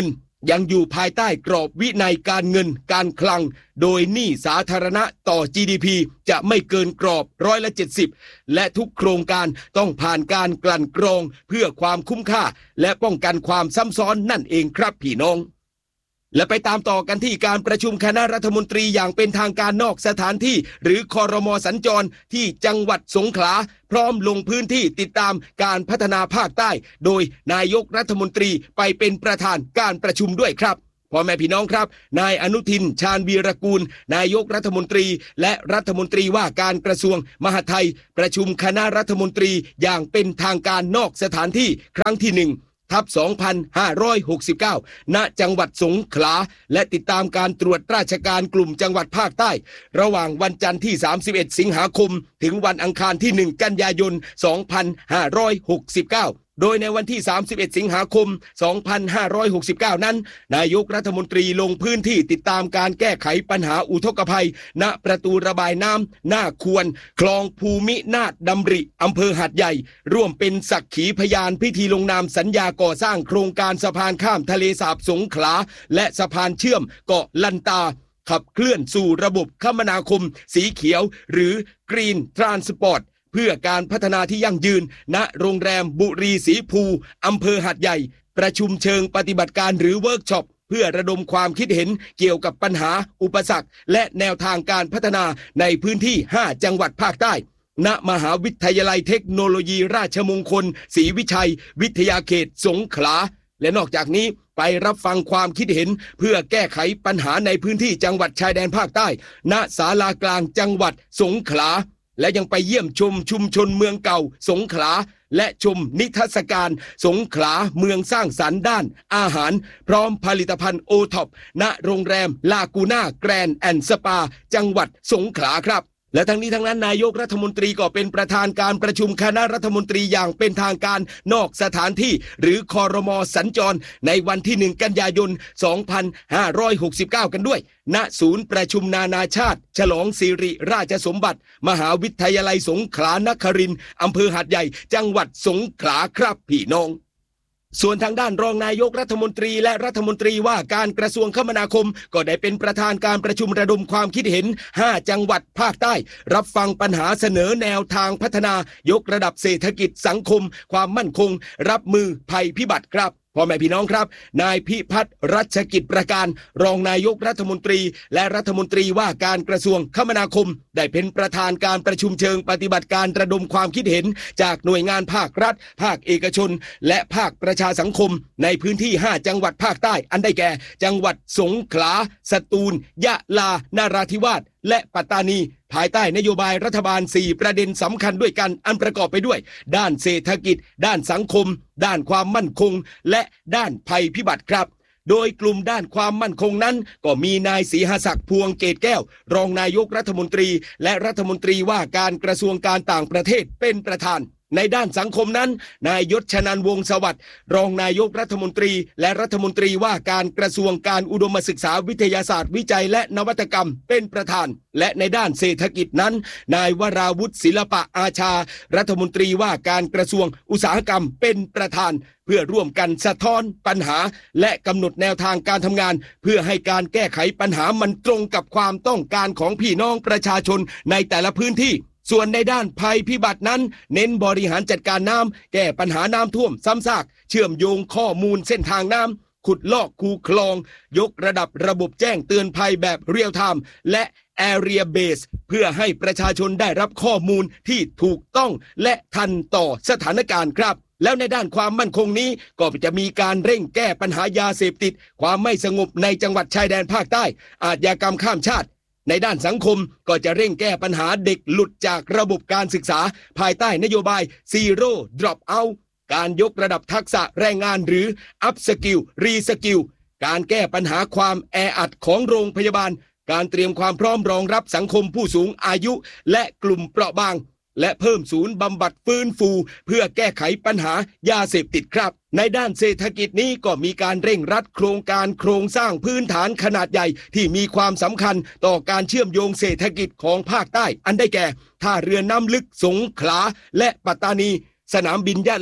ยังอยู่ภายใต้กรอบวินัยการเงินการคลังโดยหนี้สาธารณะต่อ จี ดี พี จะไม่เกินกรอบร้อยละเจ็ดสิบและทุกโครงการต้องผ่านการกลั่นกรองเพื่อความคุ้มค่าและป้องกันความซ้ำซ้อนนั่นเองครับพี่น้องและไปตามต่อกันที่การประชุมคณะรัฐมนตรีอย่างเป็นทางการนอกสถานที่หรือครม.สัญจรที่จังหวัดสงขลาพร้อมลงพื้นที่ติดตามการพัฒนาภาคใต้โดยนายกรัฐมนตรีไปเป็นประธานการประชุมด้วยครับพ่อแม่พี่น้องครับนายอนุทินชาญวีรกูลนายกรัฐมนตรีและรัฐมนตรีว่าการกระทรวงมหาดไทยประชุมคณะรัฐมนตรีอย่างเป็นทางการนอกสถานที่ครั้งที่หนึ่งทับสองพันห้าร้อยหกสิบเก้า ณ จังหวัดสงขลาและติดตามการตรวจราชการกลุ่มจังหวัดภาคใต้ระหว่างวันจันทร์ที่สามสิบเอ็ดสิงหาคมถึงวันอังคารที่หนึ่งกันยายนสองพันห้าร้อยหกสิบเก้าโดยในวันที่สามสิบเอ็ดสิงหาคมสองพันห้าร้อยหกสิบเก้านั้นนายกรัฐมนตรีลงพื้นที่ติดตามการแก้ไขปัญหาอุทกภัยณประตูระบายน้ำหน้าควรคลองภูมินาถดำริอำเภอหาดใหญ่ร่วมเป็นสักขีพยานพิธีลงนามสัญญาก่อสร้างโครงการสะพานข้ามทะเลสาบสงขลาและสะพานเชื่อมเกาะลันตาขับเคลื่อนสู่ระบบคมนาคมสีเขียวหรือ Green Transportเพื่อการพัฒนาที่ยั่งยืนณโรงแรมบุรีศรีภูอำเภอหาดใหญ่ประชุมเชิงปฏิบัติการหรือเวิร์กช็อปเพื่อระดมความคิดเห็นเกี่ยวกับปัญหาอุปสรรคและแนวทางการพัฒนาในพื้นที่ห้าจังหวัดภาคใต้ณมหาวิทยาลัยเทคโนโลยีราชมงคลศรีวิชัยวิทยาเขตสงขลาและนอกจากนี้ไปรับฟังความคิดเห็นเพื่อแก้ไขปัญหาในพื้นที่จังหวัดชายแดนภาคใต้ณศาลากลางจังหวัดสงขลาและยังไปเยี่ยมชมชุมชนเมืองเก่าสงขลาและชมนิทรรศการสงขลาเมืองสร้างสรรค์ด้านอาหารพร้อมผลิตภัณฑ์โอท็อปณโรงแรมลากูน่าแกรนด์แอนด์สปาจังหวัดสงขลาครับและทั้งนี้ทั้งนั้นนายกรัฐมนตรีก็เป็นประธานการประชุมคณะรัฐมนตรีอย่างเป็นทางการนอกสถานที่หรือครม.สัญจรในวันที่หนึ่งกันยายนสองพันห้าร้อยหกสิบเก้ากันด้วยณศูนย์ประชุมนานาชาติฉลองสิริราชสมบัติมหาวิทยาลัยสงขลานครินทร์อำเภอหาดใหญ่จังหวัดสงขลาครับพี่น้องส่วนทางด้านรองนายกรัฐมนตรีและรัฐมนตรีว่าการกระทรวงคมนาคมก็ได้เป็นประธานการประชุมระดมความคิดเห็นห้าจังหวัดภาคใต้รับฟังปัญหาเสนอแนวทางพัฒนายกระดับเศรษฐกิจสังคมความมั่นคงรับมือภัยพิบัติครับพ่อแม่พี่น้องครับนายพิพัฒน์รัชกิจประการรองนายกรัฐมนตรีและรัฐมนตรีว่าการกระทรวงคมนาคมได้เป็นประธานการประชุมเชิงปฏิบัติการระดมความคิดเห็นจากหน่วยงานภาครัฐภาคเอกชนและภาคประชาสังคมในพื้นที่ห้าจังหวัดภาคใต้อันได้แก่จังหวัดสงขลาสตูลยะลานราธิวาสและปัตตานีภายใต้นโยบายรัฐบาลสี่ประเด็นสำคัญด้วยกันอันประกอบไปด้วยด้านเศรษฐกิจด้านสังคมด้านความมั่นคงและด้านภัยพิบัติครับโดยกลุ่มด้านความมั่นคงนั้นก็มีนายศรีหศักดิ์พวงเกตแก้วรองนายกรัฐมนตรีและรัฐมนตรีว่าการกระทรวงการต่างประเทศเป็นประธานในด้านสังคมนั้นนายยศชนันท์วงศ์สวัสดิ์รองนายกรัฐมนตรีและรัฐมนตรีว่าการกระทรวงการอุดมศึกษาวิทยาศาสตร์วิจัยและนวัตกรรมเป็นประธานและในด้านเศรษฐกิจนั้นนายวราวุฒิศิลปะอาชารัฐมนตรีว่าการกระทรวงอุตสาหกรรมเป็นประธานเพื่อร่วมกันสะท้อนปัญหาและกำหนดแนวทางการทำงานเพื่อให้การแก้ไขปัญหามันตรงกับความต้องการของพี่น้องประชาชนในแต่ละพื้นที่ส่วนในด้านภัยพิบัตินั้นเน้นบริหารจัดการน้ำแก้ปัญหาน้ำท่วมซ้ำซากเชื่อมโยงข้อมูลเส้นทางน้ำขุดลอกคูคลองยกระดับระบบแจ้งเตือนภัยแบบเรียลไทม์และ Area Base เพื่อให้ประชาชนได้รับข้อมูลที่ถูกต้องและทันต่อสถานการณ์ครับแล้วในด้านความมั่นคงนี้ก็จะมีการเร่งแก้ปัญหายาเสพติดความไม่สงบในจังหวัดชายแดนภาคใต้อาชญากรรมข้ามชาติในด้านสังคมก็จะเร่งแก้ปัญหาเด็กหลุดจากระบบการศึกษาภายใต้นโยบาย Zero Drop Out การยกระดับทักษะแรงงานหรือ Up Skill Re Skill การแก้ปัญหาความแออัดของโรงพยาบาลการเตรียมความพร้อมรองรับสังคมผู้สูงอายุและกลุ่มเปราะบางและเพิ่มศูนย์บำบัดฟื้นฟูเพื่อแก้ไขปัญหายาเสพติดครับในด้านเศรษฐกิจนี้ก็มีการเร่งรัดโครงการโครงสร้างพื้นฐานขนาดใหญ่ที่มีความสำคัญต่อการเชื่อมโยงเศรษฐกิจของภาคใต้อันได้แก่ท่าเรือน้ำลึกสงขลาและปัตตานีสนามบินยะลา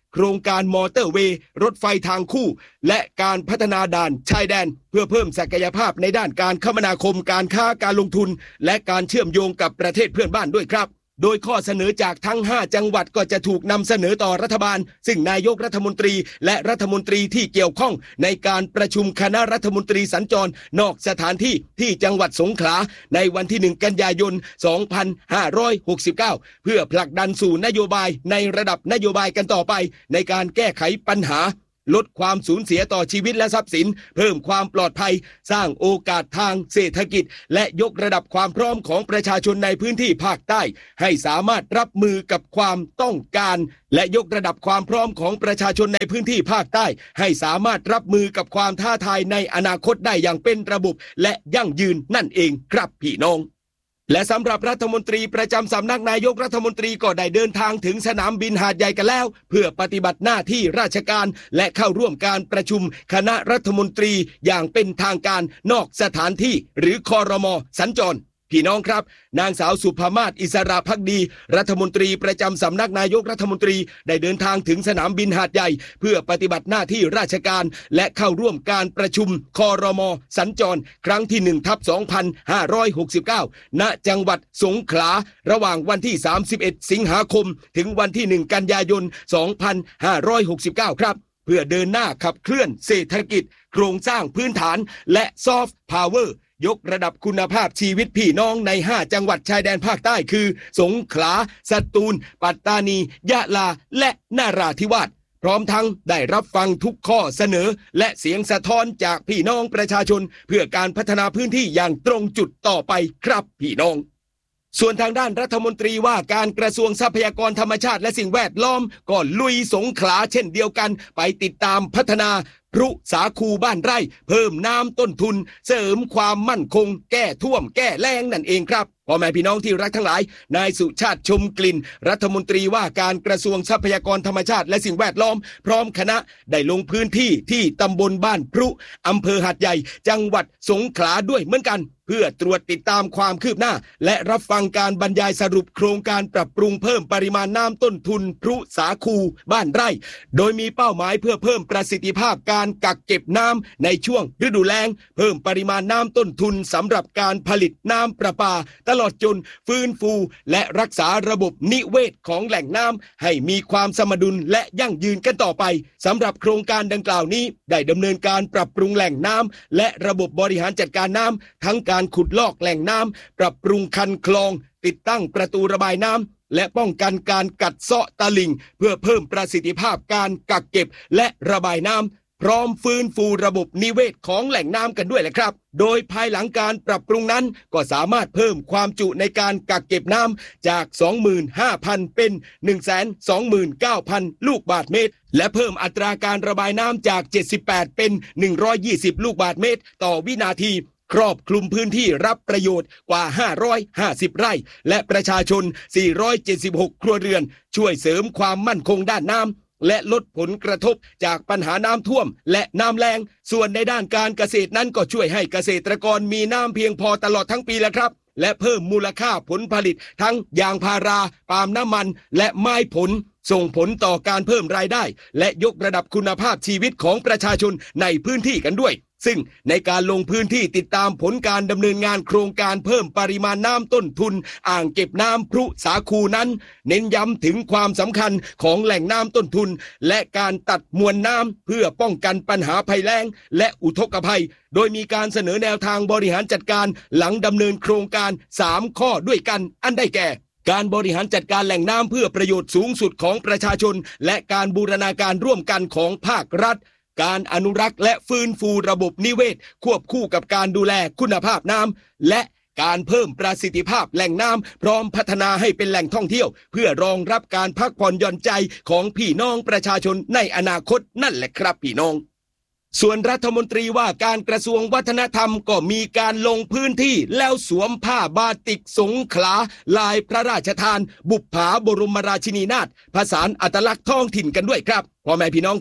โครงการมอเตอร์เวย์รถไฟทางคู่และการพัฒนาด่านชายแดนเพื่อเพิ่มศักยภาพในด้านการคมนาคมการค้าการลงทุนและการเชื่อมโยงกับประเทศเพื่อนบ้านด้วยครับโดยข้อเสนอจากทั้งห้าจังหวัดก็จะถูกนำเสนอต่อรัฐบาลซึ่งนายกรัฐมนตรีและรัฐมนตรีที่เกี่ยวข้องในการประชุมคณะรัฐมนตรีสัญจรนอกสถานที่ที่จังหวัดสงขลาในวันที่หนึ่งกันยายนสองพันห้าร้อยหกสิบเก้าเพื่อผลักดันสู่นโยบายในระดับนโยบายกันต่อไปในการแก้ไขปัญหาลดความสูญเสียต่อชีวิตและทรัพย์สินเพิ่มความปลอดภัยสร้างโอกาสทางเศรษฐกิจและยกระดับความพร้อมของประชาชนในพื้นที่ภาคใต้ให้สามารถรับมือกับความต้องการและยกระดับความพร้อมของประชาชนในพื้นที่ภาคใต้ให้สามารถรับมือกับความท้าทายในอนาคตได้อย่างเป็นระบบและยั่งยืนนั่นเองครับพี่น้องและสำหรับรัฐมนตรีประจำสำนักนายกรัฐมนตรีก็ได้เดินทางถึงสนามบินหาดใหญ่กันแล้วเพื่อปฏิบัติหน้าที่ราชการและเข้าร่วมการประชุมคณะรัฐมนตรีอย่างเป็นทางการนอกสถานที่หรือครม.สัญจรพี่น้องครับนางสาวสุภามาศอิสระภักดีรัฐมนตรีประจำสำนักนายกรัฐมนตรีได้เดินทางถึงสนามบินหาดใหญ่เพื่อปฏิบัติหน้าที่ราชการและเข้าร่วมการประชุมครม.สัญจรครั้งที่หนึ่งทับสองพันห้าร้อยหกสิบเก้าณจังหวัดสงขลาระหว่างวันที่สามสิบเอ็ดสิงหาคมถึงวันที่หนึ่งกันยายนสองพันห้าร้อยหกสิบเก้าครับเพื่อเดินหน้าขับเคลื่อนเศรษฐกิจโครงสร้างพื้นฐานและซอฟต์พาวเวอร์ยกระดับคุณภาพชีวิตพี่น้องในห้าจังหวัดชายแดนภาคใต้คือสงขลาสตูลปัตตานียะลาและนราธิวาสพร้อมทั้งได้รับฟังทุกข้อเสนอและเสียงสะท้อนจากพี่น้องประชาชนเพื่อการพัฒนาพื้นที่อย่างตรงจุดต่อไปครับพี่น้องส่วนทางด้านรัฐมนตรีว่าการกระทรวงทรัพยากรธรรมชาติและสิ่งแวดล้อมก็ลุยสงขลาเช่นเดียวกันไปติดตามพัฒนาพรุสาคูบ้านไร่เพิ่มน้ำต้นทุนเสริมความมั่นคงแก้ท่วมแก้แล้งนั่นเองครับพ่อแม่พี่น้องที่รักทั้งหลายนายสุชาติชมกลิ่นรัฐมนตรีว่าการกระทรวงทรัพยากรธรรมชาติและสิ่งแวดล้อมพร้อมคณะได้ลงพื้นที่ที่ตำบลบ้านพรุอำเภอหาดใหญ่จังหวัดสงขลาด้วยเหมือนกันเพื่อตรวจติดตามความคืบหน้าและรับฟังการบรรยายสรุปโครงการปรับปรุงเพิ่มปริมาณน้ำต้นทุนพรุสาคูบ้านไร่โดยมีเป้าหมายเพื่อเพิ่มประสิทธิภาพการกักเก็บน้ำในช่วงฤดูแล้งเพิ่มปริมาณน้ำต้นทุนสำหรับการผลิตน้ำประปาตลอดจนฟื้นฟูและรักษาระบบนิเวศของแหล่งน้ำให้มีความสมดุลและยั่งยืนกันต่อไปสำหรับโครงการดังกล่าวนี้ได้ดำเนินการปรับปรุงแหล่งน้ำและระบบบริหารจัดการน้ำทั้งการขุดลอกแหล่งน้ำปรับปรุงคันคลองติดตั้งประตูระบายน้ำและป้องกันการกัดเซาะตลิ่งเพื่อเพิ่มประสิทธิภาพการกักเก็บและระบายน้ำพร้อมฟื้นฟูระบบนิเวศของแหล่งน้ำกันด้วยแหละครับโดยภายหลังการปรับปรุงนั้นก็สามารถเพิ่มความจุในการกักเก็บน้ำจาก สองหมื่นห้าพัน เป็น หนึ่งแสนสองหมื่นเก้าพัน ลูกบาศก์เมตรและเพิ่มอัตราการระบายน้ำจากเจ็ดสิบแปดเป็นหนึ่งร้อยยี่สิบลูกบาศก์เมตรต่อวินาทีครอบคลุมพื้นที่รับประโยชน์กว่าห้าร้อยห้าสิบไร่และประชาชนสี่ร้อยเจ็ดสิบหกครัวเรือนช่วยเสริมความมั่นคงด้านน้ำและลดผลกระทบจากปัญหาน้ำท่วมและน้ำแล้งส่วนในด้านการเกษตรนั้นก็ช่วยให้เกษตรกรมีน้ำเพียงพอตลอดทั้งปีแล้วครับและเพิ่มมูลค่าผลผลิตทั้งยางพาราปาล์มน้ำมันและไม้ผลส่งผลต่อการเพิ่มรายได้และยกระดับคุณภาพชีวิตของประชาชนในพื้นที่กันด้วยซึ่งในการลงพื้นที่ติดตามผลการดำเนินงานโครงการเพิ่มปริมาณน้ำต้นทุนอ่างเก็บน้ำพรุสาคูนั้นเน้นย้ำถึงความสำคัญของแหล่งน้ำต้นทุนและการตัดมวลน้ำเพื่อป้องกันปัญหาภัยแล้งและอุทกภัยโดยมีการเสนอแนวทางบริหารจัดการหลังดำเนินโครงการสามข้อด้วยกันอันได้แก่การบริหารจัดการแหล่งน้ำเพื่อประโยชน์สูงสุดของประชาชนและการบูรณาการร่วมกันของภาครัฐการอนุรักษ์และฟื้นฟูระบบนิเวศควบคู่กับการดูแลคุณภาพน้ำและการเพิ่มประสิทธิภาพแหล่งน้ำพร้อมพัฒนาให้เป็นแหล่งท่องเที่ยวเพื่อรองรับการพักผ่อนหย่อนใจของพี่น้องประชาชนในอนาคตนั่นแหละครับพี่น้องส่วนรัฐมนตรีว่าการกระทรวงวัฒนธรรมก็มีการลงพื้นที่แล้วสวมผ้าบาติกสงขลาลายพระราชทานบุปผาบรมราชินีนาถผสานอัตลักษณ์ท้องถิ่นกันด้วยครับพ่อแม่พี่น้องครับ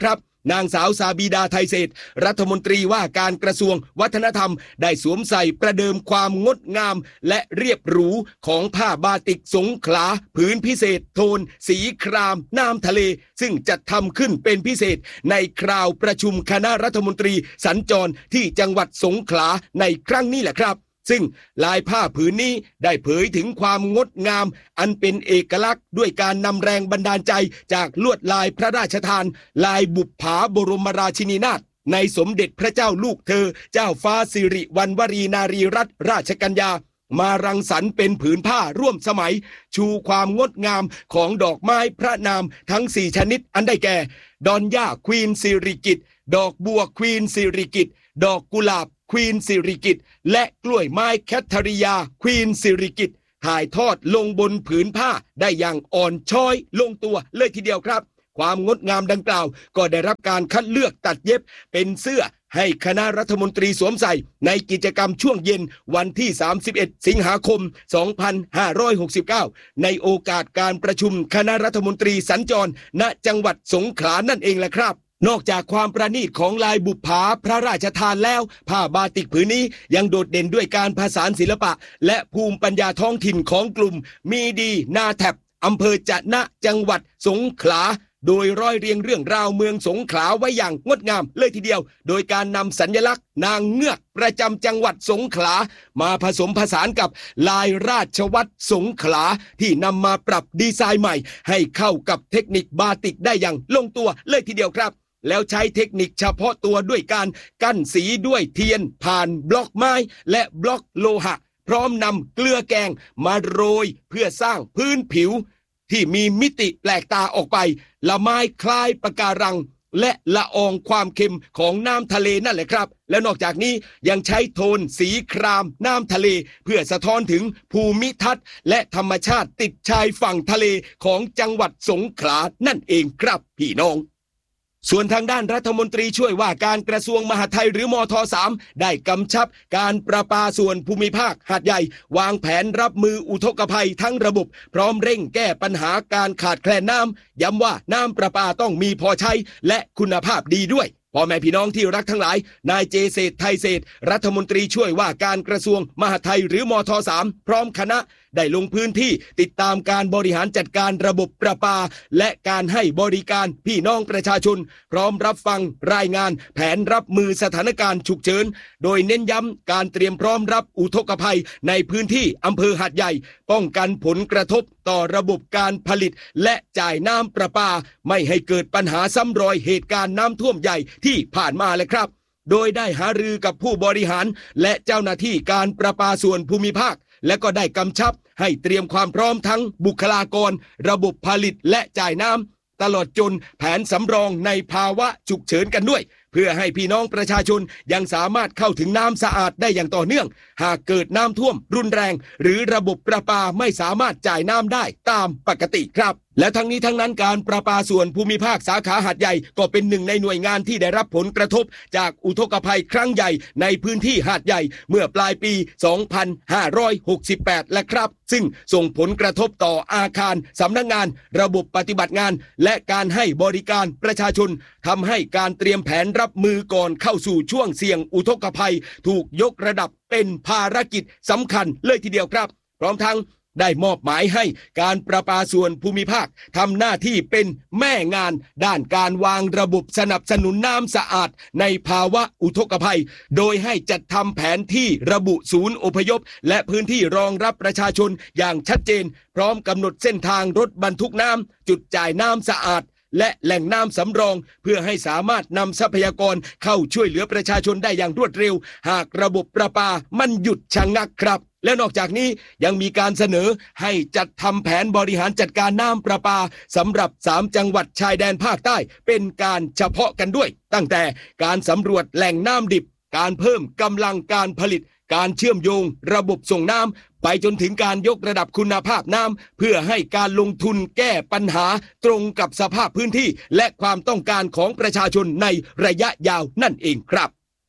นางสาวซาบีดาไทยเศรษฐ์รัฐมนตรีว่าการกระทรวงวัฒนธรรมได้สวมใส่ประเดิมความงดงามและเรียบหรูของผ้าบาติกสงขลาผืนพิเศษโทนสีครามน้ำทะเลซึ่งจัดทำขึ้นเป็นพิเศษในคราวประชุมคณะรัฐมนตรีสัญจรที่จังหวัดสงขลาในครั้งนี้แหละครับซึ่งลายผ้าผืนนี้ได้เผยถึงความงดงามอันเป็นเอกลักษณ์ด้วยการนำแรงบันดาลใจจากลวดลายพระราชทานลายบุปผาบรมราชินีนาถในสมเด็จพระเจ้าลูกเธอเจ้าฟ้าสิริวัณวรีนารีรัตนราชกัญญามารังสรรค์เป็นผืนผ้าร่วมสมัยชูความงดงามของดอกไม้พระนามทั้งสี่ชนิดอันได้แก่ดอนย่าควีนสิริกิติ์ดอกบัวควีนสิริกิติ์ดอกกุหลาบควีนสิริกิติ์และกล้วยไม้แคทริยาควีนสิริกิติ์ถ่ายทอดลงบนผืนผ้าได้อย่างอ่อนช้อยลงตัวเลยทีเดียวครับความงดงามดังกล่าวก็ได้รับการคัดเลือกตัดเย็บเป็นเสื้อให้คณะรัฐมนตรีสวมใส่ในกิจกรรมช่วงเย็นวันที่สามสิบเอ็ดสิงหาคมสองพันห้าร้อยหกสิบเก้าในโอกาสการประชุมคณะรัฐมนตรีสัญจรณจังหวัดสงขลานั่นเองแหละครับนอกจากความประณีตของลายบุปผาพระราชทานแล้วผ้าบาติกผืนนี้ยังโดดเด่นด้วยการผสานศิลปะและภูมิปัญญาท้องถิ่นของกลุ่มมีดีนาแถบอำเภอจะนะจังหวัดสงขลาโดยร้อยเรียงเรื่องราวเมืองสงขลาไว้อย่างงดงามเลยทีเดียวโดยการนำสัญลักษณ์นางเงือกประจำจังหวัดสงขลามาผสมผสานกับลายราชวัตรสงขลาที่นำมาปรับดีไซน์ใหม่ให้เข้ากับเทคนิคบาติกได้อย่างลงตัวเลยทีเดียวครับแล้วใช้เทคนิคเฉพาะตัวด้วยการกั้นสีด้วยเทียนผ่านบล็อกไม้และบล็อกโลหะพร้อมนำเกลือแกงมาโรยเพื่อสร้างพื้นผิวที่มีมิติแปลกตาออกไปละไม้คล้ายปะการังและละอองความเค็มของน้ำทะเลนั่นแหละครับและนอกจากนี้ยังใช้โทนสีครามน้ำทะเลเพื่อสะท้อนถึงภูมิทัศน์และธรรมชาติติดชายฝั่งทะเลของจังหวัดสงขลานั่นเองครับพี่น้องส่วนทางด้านรัฐมนตรีช่วยว่าการกระทรวงมหาดไทยหรือมท.สาม ได้กำชับการประปาส่วนภูมิภาคหาดใหญ่วางแผนรับมืออุทกภัยทั้งระบบพร้อมเร่งแก้ปัญหาการขาดแคลนน้ำย้ำว่าน้ำประปาต้องมีพอใช้และคุณภาพดีด้วยพ่อแม่พี่น้องที่รักทั้งหลายนายเจเศรษฐ์ไทยเศรษฐ์รัฐมนตรีช่วยว่าการกระทรวงมหาดไทยหรือมท.สาม พร้อมคณะได้ลงพื้นที่ติดตามการบริหารจัดการระบบประปาและการให้บริการพี่น้องประชาชนพร้อมรับฟังรายงานแผนรับมือสถานการณ์ฉุกเฉินโดยเน้นย้ำการเตรียมพร้อมรับอุทกภัยในพื้นที่อำเภอหาดใหญ่ป้องกันผลกระทบต่อระบบการผลิตและจ่ายน้ำประปาไม่ให้เกิดปัญหาซ้ำรอยเหตุการณ์น้ำท่วมใหญ่ที่ผ่านมาเลยครับโดยได้หารือกับผู้บริหารและเจ้าหน้าที่การประปาส่วนภูมิภาคและก็ได้กำชับให้เตรียมความพร้อมทั้งบุคลากรระบบผลิตและจ่ายน้ำตลอดจนแผนสำรองในภาวะฉุกเฉินกันด้วยเพื่อให้พี่น้องประชาชนยังสามารถเข้าถึงน้ำสะอาดได้อย่างต่อเนื่องหากเกิดน้ำท่วมรุนแรงหรือระบบประปาไม่สามารถจ่ายน้ำได้ตามปกติครับและทั้งนี้ทั้งนั้นการประปาส่วนภูมิภาคสาขาหาดใหญ่ก็เป็นหนึ่งในหน่วยงานที่ได้รับผลกระทบจากอุทกภัยครั้งใหญ่ในพื้นที่หาดใหญ่เมื่อปลายปีสองพันห้าร้อยหกสิบแปดและครับซึ่งส่งผลกระทบต่ออาคารสำนักงานระบบปฏิบัติงานและการให้บริการประชาชนทำให้การเตรียมแผนรับมือก่อนเข้าสู่ช่วงเสี่ยงอุทกภัยถูกยกระดับเป็นภารกิจสำคัญเลยทีเดียวครับพร้อมทั้งได้มอบหมายให้การประปาส่วนภูมิภาคทำหน้าที่เป็นแม่งานด้านการวางระบบสนับสนุนน้ำสะอาดในภาวะอุทกภัยโดยให้จัดทำแผนที่ระบุศูนย์อพยพและพื้นที่รองรับประชาชนอย่างชัดเจนพร้อมกำหนดเส้นทางรถบรรทุกน้ำจุดจ่ายน้ำสะอาดและแหล่งน้ำสำรองเพื่อให้สามารถนำทรัพยากรเข้าช่วยเหลือประชาชนได้อย่างรวดเร็วหากระบบประปามันหยุดชะงักครับและนอกจากนี้ยังมีการเสนอให้จัดทำแผนบริหารจัดการน้ำประปาสำหรับสามจังหวัดชายแดนภาคใต้เป็นการเฉพาะกันด้วยตั้งแต่การสำรวจแหล่งน้ำดิบการเพิ่มกำลังการผลิตการเชื่อมโยงระบบส่งน้ำไปจนถึงการยกระดับคุณภาพน้ำเพื่อให้การลงทุนแก้ปัญหาตรงกับสภาพพื้นที่และความต้องการของประชาชนในระยะยาวนั่นเองครับ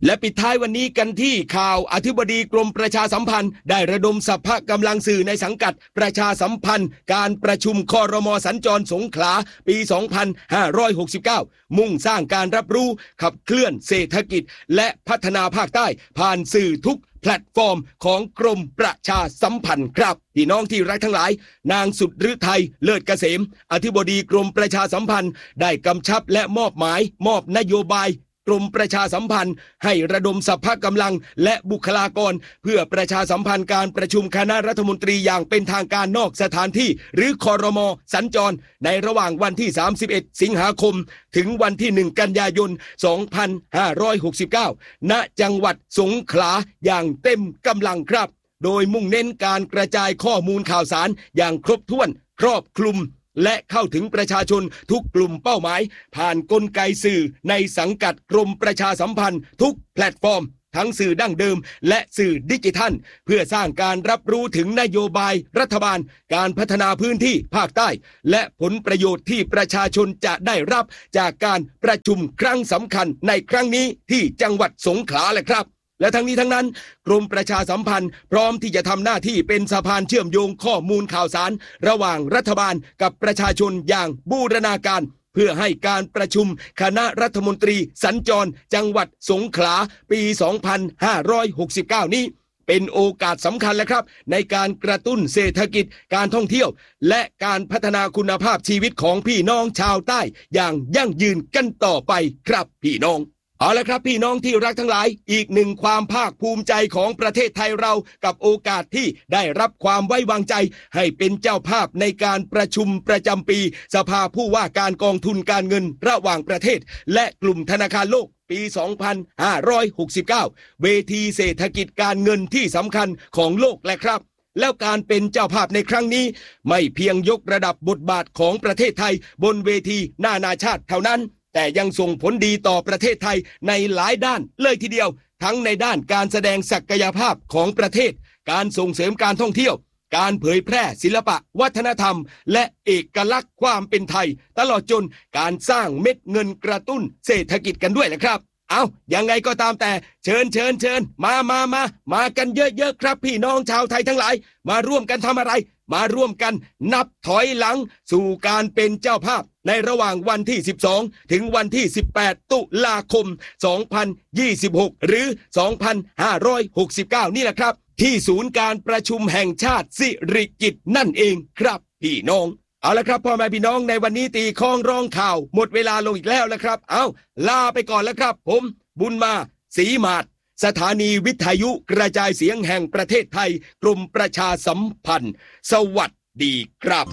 และปิดท้ายวันนี้กันที่ข่าวอธิบดีกรมประชาสัมพันธ์ได้ระดมสรรพกำลังสื่อในสังกัดประชาสัมพันธ์การประชุมครม.สัญจรสงขลาปี สองพันห้าร้อยหกสิบเก้า มุ่งสร้างการรับรู้ขับเคลื่อนเศรษฐกิจและพัฒนาภาคใต้ผ่านสื่อทุกแพลตฟอร์มของกรมประชาสัมพันธ์ครับพี่น้องที่รักทั้งหลายนางสุดฤทัยเลิศเกษมอธิบดีกรมประชาสัมพันธ์ได้กำชับและมอบหมายมอบนโยบายกรมประชาสัมพันธ์ให้ระดมสรรพกำลังและบุคลากรเพื่อประชาสัมพันธ์การประชุมคณะรัฐมนตรีอย่างเป็นทางการนอกสถานที่หรือครม.สัญจรในระหว่างวันที่สามสิบเอ็ดสิงหาคมถึงวันที่หนึ่งกันยายนสองพันห้าร้อยหกสิบเก้าณจังหวัดสงขลาอย่างเต็มกำลังครับโดยมุ่งเน้นการกระจายข้อมูลข่าวสารอย่างครบถ้วนครอบคลุมและเข้าถึงประชาชนทุกกลุ่มเป้าหมายผ่านกลไกสื่อในสังกัดกรมประชาสัมพันธ์ทุกแพลตฟอร์มทั้งสื่อดั้งเดิมและสื่อดิจิทัลเพื่อสร้างการรับรู้ถึงนโยบายรัฐบาลการพัฒนาพื้นที่ภาคใต้และผลประโยชน์ที่ประชาชนจะได้รับจากการประชุมครั้งสำคัญในครั้งนี้ที่จังหวัดสงขลาแหละครับและทั้งนี้ทั้งนั้นกรมประชาสัมพันธ์พร้อมที่จะทำหน้าที่เป็นสะพานเชื่อมโยงข้อมูลข่าวสารระหว่างรัฐบาลกับประชาชนอย่างบูรณาการเพื่อให้การประชุมคณะรัฐมนตรีสัญจรจังหวัดสงขลาปี สองพันห้าร้อยหกสิบเก้า นี้เป็นโอกาสสำคัญและครับในการกระตุ้นเศรษฐกิจการท่องเที่ยวและการพัฒนาคุณภาพชีวิตของพี่น้องชาวใต้อย่างยั่งยืนกันต่อไปครับพี่น้องเอาละครับพี่น้องที่รักทั้งหลายอีกหนึ่งความภาคภูมิใจของประเทศไทยเรากับโอกาสที่ได้รับความไว้วางใจให้เป็นเจ้าภาพในการประชุมประจำปีสภาผู้ว่าการกองทุนการเงินระหว่างประเทศและกลุ่มธนาคารโลกปี สองพันห้าร้อยหกสิบเก้า เวทีเศรษฐกิจการเงินที่สำคัญของโลกแหละครับแล้วการเป็นเจ้าภาพในครั้งนี้ไม่เพียงยกระดับบทบาทของประเทศไทยบนเวทีนานาชาติเท่านั้นแต่ยังส่งผลดีต่อประเทศไทยในหลายด้านเลยทีเดียวทั้งในด้านการแสดงศักยภาพของประเทศการส่งเสริมการท่องเที่ยวการเผยแพร่ศิลปะวัฒนธรรมและเอกลักษณ์ความเป็นไทยตลอดจนการสร้างเม็ดเงินกระตุ้นเศรษฐกิจกันด้วยแหละครับเอายังไงก็ตามแต่เชิญเชิญเชิญมามามามากันเยอะๆครับพี่น้องชาวไทยทั้งหลายมาร่วมกันทำอะไรมาร่วมกันนับถอยหลังสู่การเป็นเจ้าภาพในระหว่างวันที่สิบสองถึงวันที่สิบแปดตุลาคมสองพันยี่สิบหกหรือสองพันห้าร้อยหกสิบเก้านี่แหละครับที่ศูนย์การประชุมแห่งชาติสิริกิติ์นั่นเองครับพี่น้องเอาละครับพ่อแม่พี่น้องในวันนี้ตีข้องร้องข่าวหมดเวลาลงอีกแล้วละครับเอาลาไปก่อนแล้วครับผมบุญมาศรีมาศสถานีวิทยุกระจายเสียงแห่งประเทศไทยกรมประชาสัมพันธ์สวัสดีครับ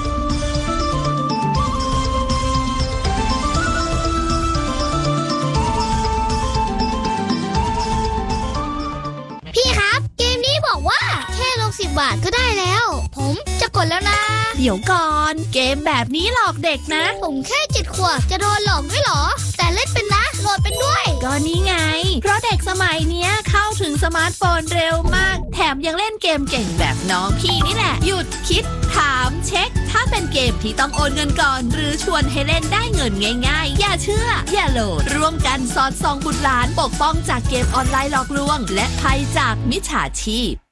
พี่ครับเกมนี้บอกว่าแค่ลงสิบบาทก็ได้แล้วผมจะกดแล้วนะเดี๋ยวก่อนเกมแบบนี้หลอกเด็กนะผมแค่เจ็ดขวบจะโดนหลอกด้วยเหรอแต่เล่นเป็นนะโหลดเป็นด้วยก็นี่ไงเพราะเด็กสมัยเนี้ยเข้าถึงสมาร์ทโฟนเร็วมากแถมยังเล่นเกมเก่งแบบน้องพี่นี่แหละหยุดคิดถามเช็คถ้าเป็นเกมที่ต้องโอนเงินก่อนหรือชวนให้เล่นได้เงินง่ายๆอย่าเชื่ออย่าโหลดร่วมกันสอดส่องบุตรหลานปกป้องจากเกมออนไลน์หลอกลวงและภัยจากมิจฉาชีพ